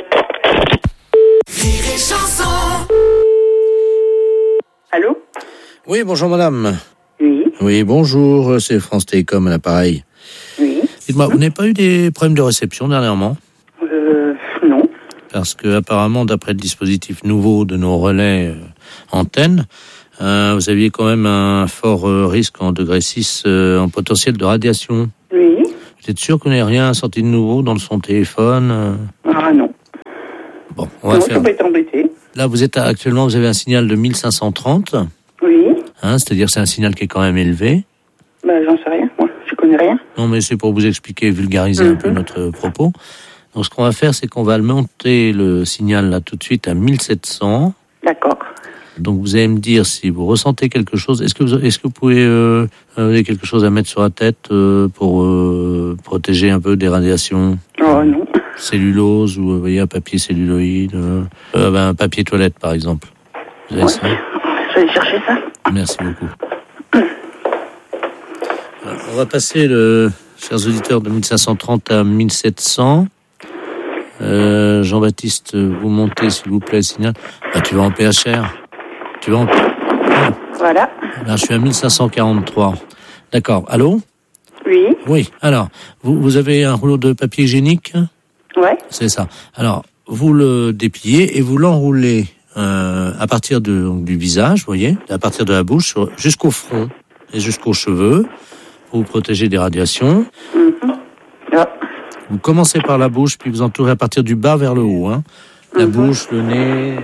Speaker 1: Allô?
Speaker 2: Oui, bonjour madame.
Speaker 1: Oui.
Speaker 2: Oui, bonjour, c'est France Télécom à l'appareil.
Speaker 1: Oui.
Speaker 2: Dites-moi, vous n'avez pas eu des problèmes de réception dernièrement?
Speaker 1: Euh, non.
Speaker 2: Parce que apparemment, d'après le dispositif nouveau de nos relais euh, antennes, euh, vous aviez quand même un fort euh, risque en degré six euh, en potentiel de radiation.
Speaker 1: Oui.
Speaker 2: Vous êtes sûr qu'on n'ait rien sorti de nouveau dans son téléphone euh
Speaker 1: Ah non.
Speaker 2: Bon, on va
Speaker 1: non,
Speaker 2: faire...
Speaker 1: je peux être embêté.
Speaker 2: Là, vous êtes actuellement, vous avez un signal de mille cinq cent trente.
Speaker 1: Oui.
Speaker 2: Hein, c'est-à-dire c'est un signal qui est quand même élevé.
Speaker 1: Bah j'en sais rien, moi, je connais rien.
Speaker 2: Non, mais c'est pour vous expliquer, vulgariser mm-hmm. un peu notre propos. Donc, ce qu'on va faire, c'est qu'on va monter le signal là tout de suite à mille sept cents.
Speaker 1: D'accord.
Speaker 2: Donc, vous allez me dire si vous ressentez quelque chose. Est-ce que vous, est-ce que vous pouvez euh, avez quelque chose à mettre sur la tête euh, pour euh, protéger un peu des radiations?
Speaker 1: Oh non.
Speaker 2: Cellulose ou vous voyez un papier celluloïde, euh, euh, ben, un papier toilette par exemple. Vous avez
Speaker 1: ouais.
Speaker 2: ça?
Speaker 1: Je vais chercher ça.
Speaker 2: Merci beaucoup. Alors, on va passer, le, chers auditeurs, de mille cinq cent trente à mille sept cents. Euh, Jean-Baptiste, vous montez s'il vous plaît le signal. Ah, tu vas en P H R. Tu vas en...
Speaker 1: Voilà.
Speaker 2: Là, je suis à mille cinq cent quarante-trois. D'accord. Allô?
Speaker 1: Oui.
Speaker 2: Oui. Alors, vous, vous avez un rouleau de papier hygiénique?
Speaker 1: Ouais.
Speaker 2: C'est ça. Alors, vous le dépliez et vous l'enroulez euh, à partir de, donc, du visage, vous voyez, à partir de la bouche jusqu'au front et jusqu'aux cheveux pour vous protéger des radiations.
Speaker 1: Mm-hmm. Ah.
Speaker 2: Vous commencez par la bouche, puis vous entourez à partir du bas vers le haut. Hein. La mm-hmm. bouche, le nez...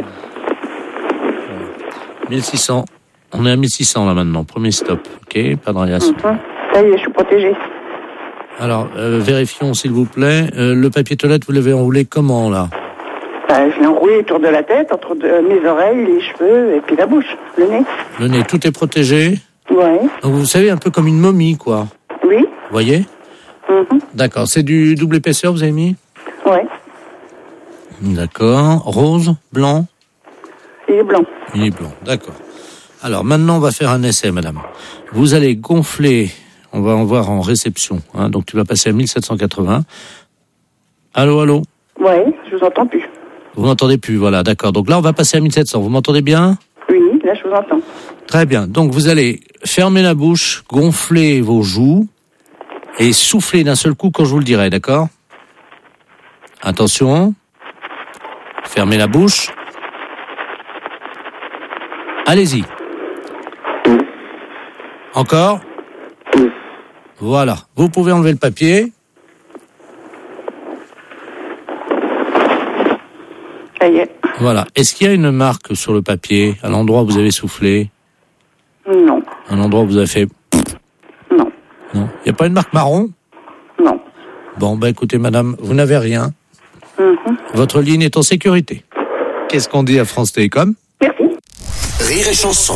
Speaker 2: mille six cents. On est à mille six cents là maintenant. Premier stop. Ok, pas de radiation.
Speaker 1: Mm-hmm. Ça y est, je suis protégée.
Speaker 2: Alors, euh, vérifions s'il vous plaît. Euh, le papier toilette, vous l'avez enroulé comment là?
Speaker 1: Bah, je l'ai enroulé autour de la tête, entre de, euh, mes oreilles, les cheveux et puis la bouche, le nez.
Speaker 2: Le nez, tout est protégé?
Speaker 1: Ouais.
Speaker 2: Donc vous savez, un peu comme une momie, quoi.
Speaker 1: Oui.
Speaker 2: Vous voyez?
Speaker 1: Mm-hmm.
Speaker 2: D'accord. C'est du double épaisseur, vous avez mis?
Speaker 1: Ouais.
Speaker 2: D'accord. Rose? Blanc?
Speaker 1: Il est blanc.
Speaker 2: Il est blanc, d'accord. Alors maintenant, on va faire un essai, madame. Vous allez gonfler, on va en voir en réception, hein, donc tu vas passer à mille sept cent quatre-vingts. Allô, allô?
Speaker 1: Ouais, je vous entends plus.
Speaker 2: Vous m'entendez plus, voilà, d'accord. Donc là, on va passer à mille sept cents. Vous m'entendez bien?
Speaker 1: Oui, là, je vous entends.
Speaker 2: Très bien. Donc vous allez fermer la bouche, gonfler vos joues et souffler d'un seul coup quand je vous le dirai, d'accord? Attention. Fermez la bouche. Allez-y. Encore ? Voilà. Vous pouvez enlever le papier.
Speaker 1: Ça y est.
Speaker 2: Voilà. Est-ce qu'il y a une marque sur le papier, à l'endroit où vous avez soufflé ?
Speaker 1: Non.
Speaker 2: Un endroit où vous avez fait...
Speaker 1: Non.
Speaker 2: Non. Il n'y a pas une marque marron ?
Speaker 1: Non.
Speaker 2: Bon, bah écoutez, madame, vous n'avez rien.
Speaker 1: Mm-hmm.
Speaker 2: Votre ligne est en sécurité. Qu'est-ce qu'on dit à France Télécom ?
Speaker 1: Merci.
Speaker 3: Rire et chanson.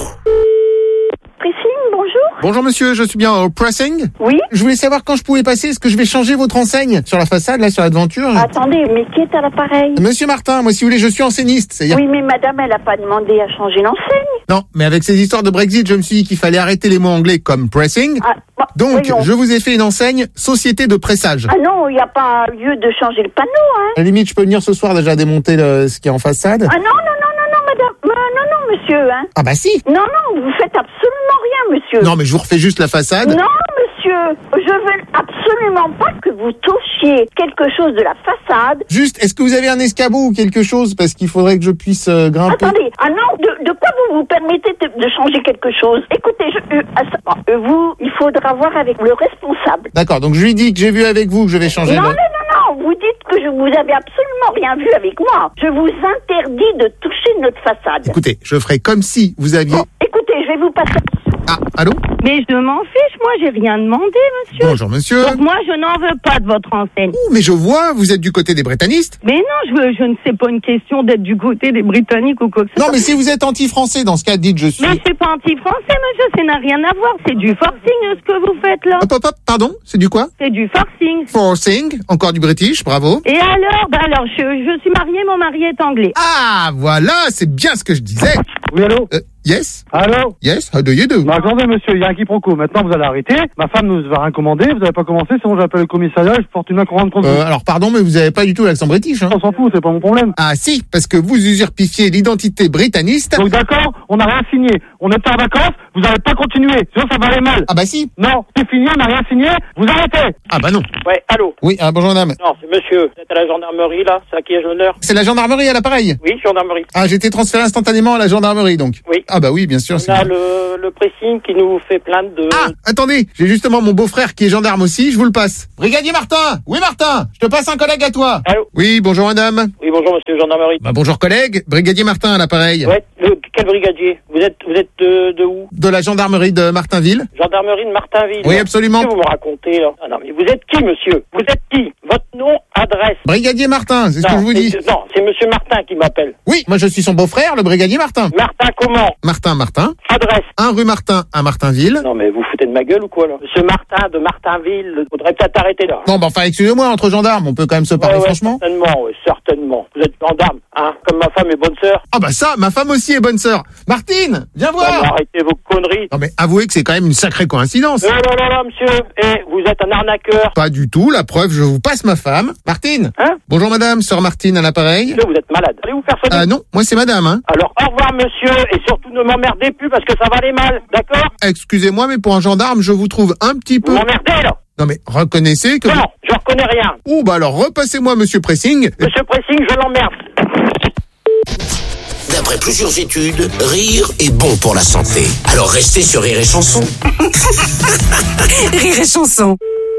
Speaker 1: Priscille, bonjour.
Speaker 5: Bonjour monsieur, je suis bien au pressing.
Speaker 1: Oui.
Speaker 5: Je voulais savoir quand je pouvais passer, est-ce que je vais changer votre enseigne sur la façade, là, sur la devanture.
Speaker 1: Attendez, mais qui est à l'appareil ?
Speaker 5: Monsieur Martin, moi si vous voulez, je suis enseigniste. C'est-à-dire...
Speaker 1: Oui, mais madame, elle a pas demandé à changer l'enseigne.
Speaker 5: Non, mais avec ces histoires de Brexit, je me suis dit qu'il fallait arrêter les mots anglais comme pressing.
Speaker 1: Ah, bah,
Speaker 5: Donc,
Speaker 1: voyons.
Speaker 5: je vous ai fait une enseigne Société de pressage.
Speaker 1: Ah non, il n'y a pas lieu de changer le panneau, hein.
Speaker 5: À la limite, je peux venir ce soir déjà démonter le, ce qui est en façade.
Speaker 1: Ah non, non, non, non, non, madame. Euh, non, non, monsieur, hein.
Speaker 5: Ah bah si.
Speaker 1: Non, non, vous faites absolument rien, monsieur.
Speaker 5: Non, mais je vous refais juste la façade.
Speaker 1: Non, monsieur, je veux absolument pas que vous touchiez quelque chose de la façade.
Speaker 5: Juste, est-ce que vous avez un escabeau ou quelque chose? Parce qu'il faudrait que je puisse euh, grimper.
Speaker 1: Attendez, ah non, de, de quoi vous vous permettez de, de changer quelque chose? Écoutez, je, euh, euh, vous, il faudra voir avec le responsable.
Speaker 5: D'accord, donc je lui dis que j'ai vu avec vous que je vais changer
Speaker 1: Non,
Speaker 5: le...
Speaker 1: non, non, non, vous dites que je vous avez absolument rien vu avec moi. Je vous interdis de toucher notre façade.
Speaker 5: Écoutez, je ferai comme si vous aviez...
Speaker 1: Bon, écoutez, je vais vous passer...
Speaker 5: Ah, allô?
Speaker 15: Mais je m'en fiche, moi j'ai rien demandé, monsieur.
Speaker 5: Bonjour, monsieur.
Speaker 15: Donc moi je n'en veux pas de votre enseigne.
Speaker 5: Ouh, mais je vois, vous êtes du côté des britannistes.
Speaker 15: Mais non, je, veux, je ne sais pas une question d'être du côté des Britanniques ou quoi que ce soit.
Speaker 5: Non, mais si vous êtes anti-français, dans ce cas, dites je suis...
Speaker 15: Mais je suis pas anti-français, monsieur, ça n'a rien à voir. C'est du forcing, ce que vous faites là.
Speaker 5: Hop, hop, hop, pardon, c'est du quoi?
Speaker 15: C'est du forcing.
Speaker 5: Forcing, encore du british, bravo.
Speaker 15: Et alors, bah alors, je, je suis mariée, mon mari est anglais.
Speaker 5: Ah, voilà, c'est bien ce que je disais.
Speaker 11: Oui, allô?
Speaker 5: Euh, yes?
Speaker 11: Allô?
Speaker 5: Yes, how do you do?
Speaker 11: Bah, attendez, monsieur, il y a un quiproquo. Maintenant, vous allez arrêter. Ma femme nous va rien commander. Vous n'avez pas commencé, sinon j'appelle le commissariat. Je porte une main courante contre vous.
Speaker 5: Euh, alors, pardon, mais vous avez pas du tout l'accent british, hein?
Speaker 11: On s'en fout, c'est pas mon problème.
Speaker 5: Ah, si, parce que vous usurpifiez l'identité britanniste.
Speaker 11: Donc, d'accord, on n'a rien signé. On était en vacances, vous n'avez pas continué. Sinon, ça va aller mal.
Speaker 5: Ah, bah si.
Speaker 11: Non, c'est fini, on n'a rien signé. Vous arrêtez.
Speaker 5: Ah, bah non.
Speaker 16: Ouais, allô?
Speaker 5: Oui, ah, bonjour, madame.
Speaker 16: Non, c'est monsieur. Vous êtes à la gendarmerie, là? C'est à qui ai-je l'honneur?
Speaker 5: C'est la gendarmerie à l'appareil?
Speaker 16: Oui, gendarmerie.
Speaker 5: Ah, j'ai été transféré instantanément à la gendarmerie, donc.
Speaker 16: Oui.
Speaker 5: Ah, bah oui, bien sûr.
Speaker 16: On a le, le pressing qui nous fait plainte de...
Speaker 5: Ah, attendez, j'ai justement mon beau-frère qui est gendarme aussi, je vous le passe. Brigadier Martin! Oui, Martin! Je te passe un collègue à toi.
Speaker 16: Allô?
Speaker 5: Oui, bonjour, madame.
Speaker 16: Oui, bonjour, monsieur gendarmerie.
Speaker 5: Bah, bonjour, collègue. Brigadier Martin à l'appareil.
Speaker 16: Ouais, le, quel brigadier? Vous êtes, vous êtes de, de où?
Speaker 5: De la gendarmerie de Martinville.
Speaker 16: Gendarmerie de Martinville.
Speaker 5: Oui,
Speaker 16: là.
Speaker 5: absolument.
Speaker 16: Qu'est-ce que vous me racontez, là? Ah non, mais vous êtes qui, monsieur? Vous êtes qui? Votre nom, adresse?
Speaker 5: Brigadier Martin, c'est ce
Speaker 16: Non,
Speaker 5: que je vous dis.
Speaker 16: c'est- Non, c'est monsieur Martin qui m'appelle.
Speaker 5: Oui, moi je suis son beau-frère, le brigadier Martin.
Speaker 16: Martin comment?
Speaker 5: Martin Martin.
Speaker 16: Adresse?
Speaker 5: un rue Martin à Martinville.
Speaker 16: Non, mais vous foutez de ma gueule ou quoi, là? Monsieur Martin de Martinville, faudrait peut-être arrêter, là.
Speaker 5: Non, bah enfin, excusez-moi, entre gendarmes, on peut quand même se parler
Speaker 16: Ouais, ouais,
Speaker 5: franchement.
Speaker 16: certainement, oui, certainement. Vous êtes gendarme, hein? Comme ma femme est bonne sœur.
Speaker 5: Ah bah ça, ma femme aussi est bonne sœur. Martine, viens
Speaker 16: Non, mais
Speaker 5: voir.
Speaker 16: arrêtez vos conneries.
Speaker 5: Non mais avouez que c'est quand même une sacrée coïncidence.
Speaker 16: Non, non, non, non, monsieur. Eh, vous êtes un arnaqueur.
Speaker 5: Pas du tout, la preuve, je vous passe ma femme. Martine.
Speaker 16: Hein?
Speaker 5: Bonjour madame, sœur Martine à l'appareil.
Speaker 16: Monsieur, vous êtes malade. Allez vous faire soigner.
Speaker 5: Ah non, moi c'est madame, hein.
Speaker 16: Alors, au revoir, monsieur, et surtout ne m'emmerdez plus parce que ça va aller mal, d'accord?
Speaker 5: Excusez-moi, mais pour un gendarme, je vous trouve un petit peu...
Speaker 16: Vous m'emmerdez, là?
Speaker 5: Non mais reconnaissez que...
Speaker 16: Non,
Speaker 5: vous-
Speaker 16: je reconnais rien.
Speaker 5: Oh bah alors repassez-moi monsieur Pressing.
Speaker 16: Monsieur Pressing, je l'emmerde.
Speaker 3: D'après plusieurs études, rire est bon pour la santé. Alors restez sur Rire et Chanson.
Speaker 9: Rire et chanson.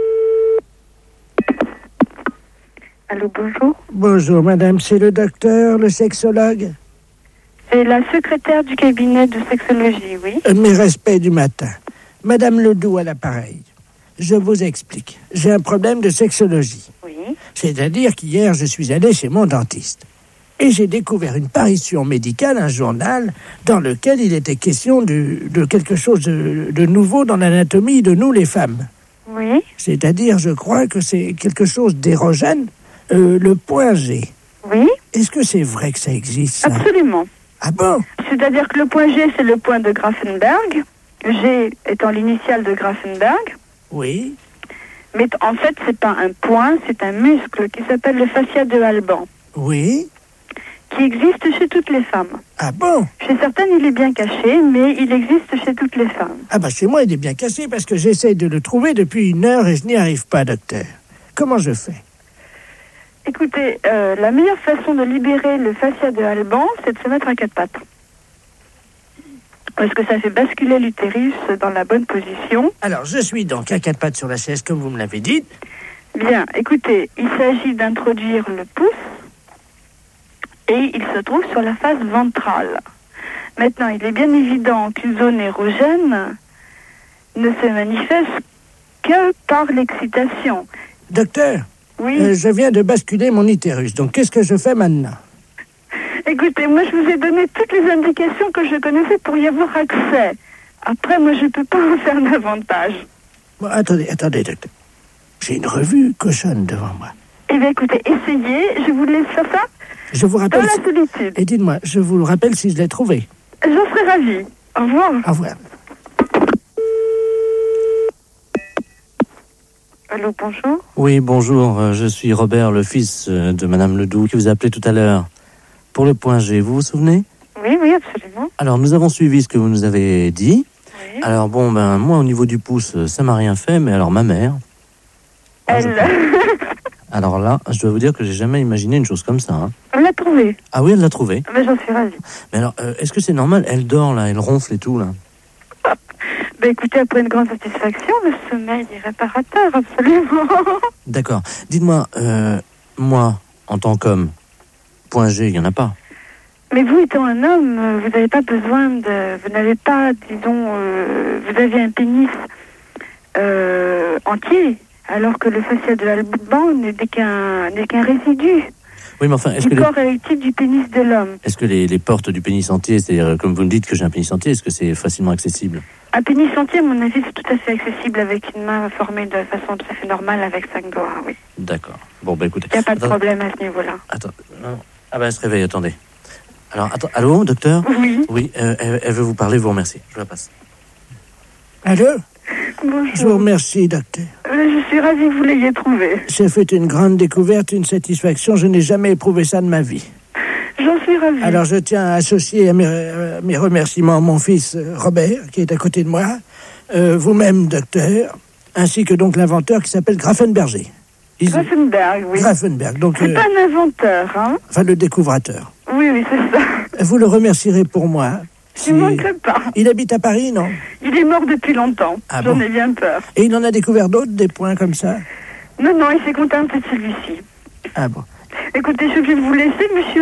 Speaker 17: Allô, bonjour.
Speaker 13: Bonjour, madame, c'est le docteur, le sexologue.
Speaker 17: C'est la secrétaire du cabinet de sexologie, oui.
Speaker 13: Euh, Mes respects du matin. Madame Ledoux à l'appareil. Je vous explique. J'ai un problème de sexologie.
Speaker 17: Oui.
Speaker 13: C'est-à-dire qu'hier, je suis allé chez mon dentiste. Et j'ai découvert une parution médicale, un journal, dans lequel il était question de, de quelque chose de, de nouveau dans l'anatomie de nous, les femmes.
Speaker 17: Oui.
Speaker 13: C'est-à-dire, je crois que c'est quelque chose d'érogène, euh, le point G.
Speaker 17: Oui.
Speaker 13: Est-ce que c'est vrai que ça existe, ça?
Speaker 17: Absolument.
Speaker 13: Ah bon?
Speaker 17: C'est-à-dire que le point G, c'est le point de Grafenberg. G étant l'initiale de Grafenberg.
Speaker 13: Oui.
Speaker 17: Mais t- en fait, c'est pas un point, c'est un muscle qui s'appelle le fascia de Alban,
Speaker 13: Oui.
Speaker 17: qui existe chez toutes les femmes.
Speaker 13: Ah bon?
Speaker 17: Chez certaines, il est bien caché, mais il existe chez toutes les femmes.
Speaker 13: Ah bah chez moi, il est bien cassé parce que j'essaie de le trouver depuis une heure et je n'y arrive pas, docteur. Comment je fais?
Speaker 17: Écoutez, euh, la meilleure façon de libérer le fascia de Alban, c'est de se mettre à quatre pattes. Parce que ça fait basculer l'utérus dans la bonne position.
Speaker 13: Alors, je suis donc à quatre pattes sur la chaise, comme vous me l'avez dit.
Speaker 17: Bien, écoutez, il s'agit d'introduire le pouce et il se trouve sur la face ventrale. Maintenant, il est bien évident qu'une zone érogène ne se manifeste que par l'excitation.
Speaker 13: Docteur,
Speaker 17: oui.
Speaker 13: euh, je viens de basculer mon utérus, donc qu'est-ce que je fais maintenant?
Speaker 17: Écoutez, moi je vous ai donné toutes les indications que je connaissais pour y avoir accès. Après, moi je ne peux pas en faire davantage.
Speaker 13: Bon, attendez, attendez, docteur. J'ai une revue cochonne devant moi.
Speaker 17: Eh bien écoutez, essayez, je vous laisse faire ça.
Speaker 13: Je vous rappelle...
Speaker 17: Dans la
Speaker 13: si...
Speaker 17: solitude.
Speaker 13: Et dites-moi, je vous le rappelle si je l'ai trouvé.
Speaker 17: J'en serais ravie. Au revoir.
Speaker 13: Au revoir.
Speaker 17: Allô, bonjour.
Speaker 2: Oui, bonjour, euh, je suis Robert, le fils euh, de Madame Ledoux, qui vous a appelé tout à l'heure pour le point G, vous vous souvenez?
Speaker 17: Oui, oui, absolument.
Speaker 2: Alors, nous avons suivi ce que vous nous avez dit. Oui. Alors, bon, ben, moi, au niveau du pouce, ça m'a rien fait, mais alors, ma mère...
Speaker 17: Elle...
Speaker 2: Alors là, je dois vous dire que j'ai jamais imaginé une chose comme ça. Hein.
Speaker 17: Elle l'a trouvé.
Speaker 2: Ah oui, elle l'a trouvé.
Speaker 17: Mais j'en suis ravie.
Speaker 2: Mais alors, euh, est-ce que c'est normal? Elle dort, là, elle ronfle et tout, là.
Speaker 17: Ben écoutez, après une grande satisfaction, le sommeil est réparateur, absolument.
Speaker 2: D'accord. Dites-moi, euh, moi, en tant qu'homme, point G, il n'y en a pas.
Speaker 17: Mais vous étant un homme, vous n'avez pas besoin de... Vous n'avez pas, disons, euh, vous avez un pénis euh, entier, alors que le fascia de l'alban n'est qu'un n'est qu'un résidu.
Speaker 2: Oui, mais enfin, est-ce
Speaker 17: du
Speaker 2: que
Speaker 17: corps
Speaker 2: les...
Speaker 17: érectile du pénis de l'homme.
Speaker 2: Est-ce que les, les portes du pénis entier, c'est-à-dire, comme vous me dites que j'ai un pénis entier, est-ce que c'est facilement accessible?
Speaker 17: Un pénis entier, à mon avis, c'est tout à fait accessible avec une main formée de façon tout à fait normale avec cinq doigts, oui.
Speaker 2: D'accord. Bon, bah écoutez...
Speaker 17: Il n'y a pas de
Speaker 2: attends...
Speaker 17: problème à ce niveau-là.
Speaker 2: Attends, non. Ah ben, elle se réveille, attendez. Alors, attends, allô, docteur?
Speaker 17: Oui.
Speaker 2: Oui, euh, elle, elle veut vous parler, vous remercie. Je la passe.
Speaker 13: Allô?
Speaker 17: Bonjour.
Speaker 13: Je vous remercie, docteur.
Speaker 17: Euh, je suis ravie que vous l'ayez trouvé.
Speaker 13: J'ai fait une grande découverte, une satisfaction. Je n'ai jamais éprouvé ça de ma vie.
Speaker 17: J'en suis ravie.
Speaker 13: Alors, je tiens à associer à mes, à mes remerciements mon fils Robert, qui est à côté de moi, euh, vous-même, docteur, ainsi que donc l'inventeur qui s'appelle Grafenberger.
Speaker 17: Ils... Grafenberg, oui.
Speaker 13: Grafenberg, donc...
Speaker 17: C'est
Speaker 13: euh,
Speaker 17: pas un inventeur, hein?
Speaker 13: Enfin, le découvrateur.
Speaker 17: Oui, oui, c'est ça.
Speaker 13: Vous le remercierez pour moi.
Speaker 17: Je ne manquerai pas.
Speaker 13: Il habite à Paris, non?
Speaker 17: Il est mort depuis longtemps.
Speaker 13: Ah
Speaker 17: J'en
Speaker 13: bon?
Speaker 17: ai bien peur.
Speaker 13: Et il en a découvert d'autres, des points comme ça?
Speaker 17: Non, non, il s'est contenté de celui-ci.
Speaker 13: Ah bon?
Speaker 17: Écoutez, je vais vous laisser, monsieur.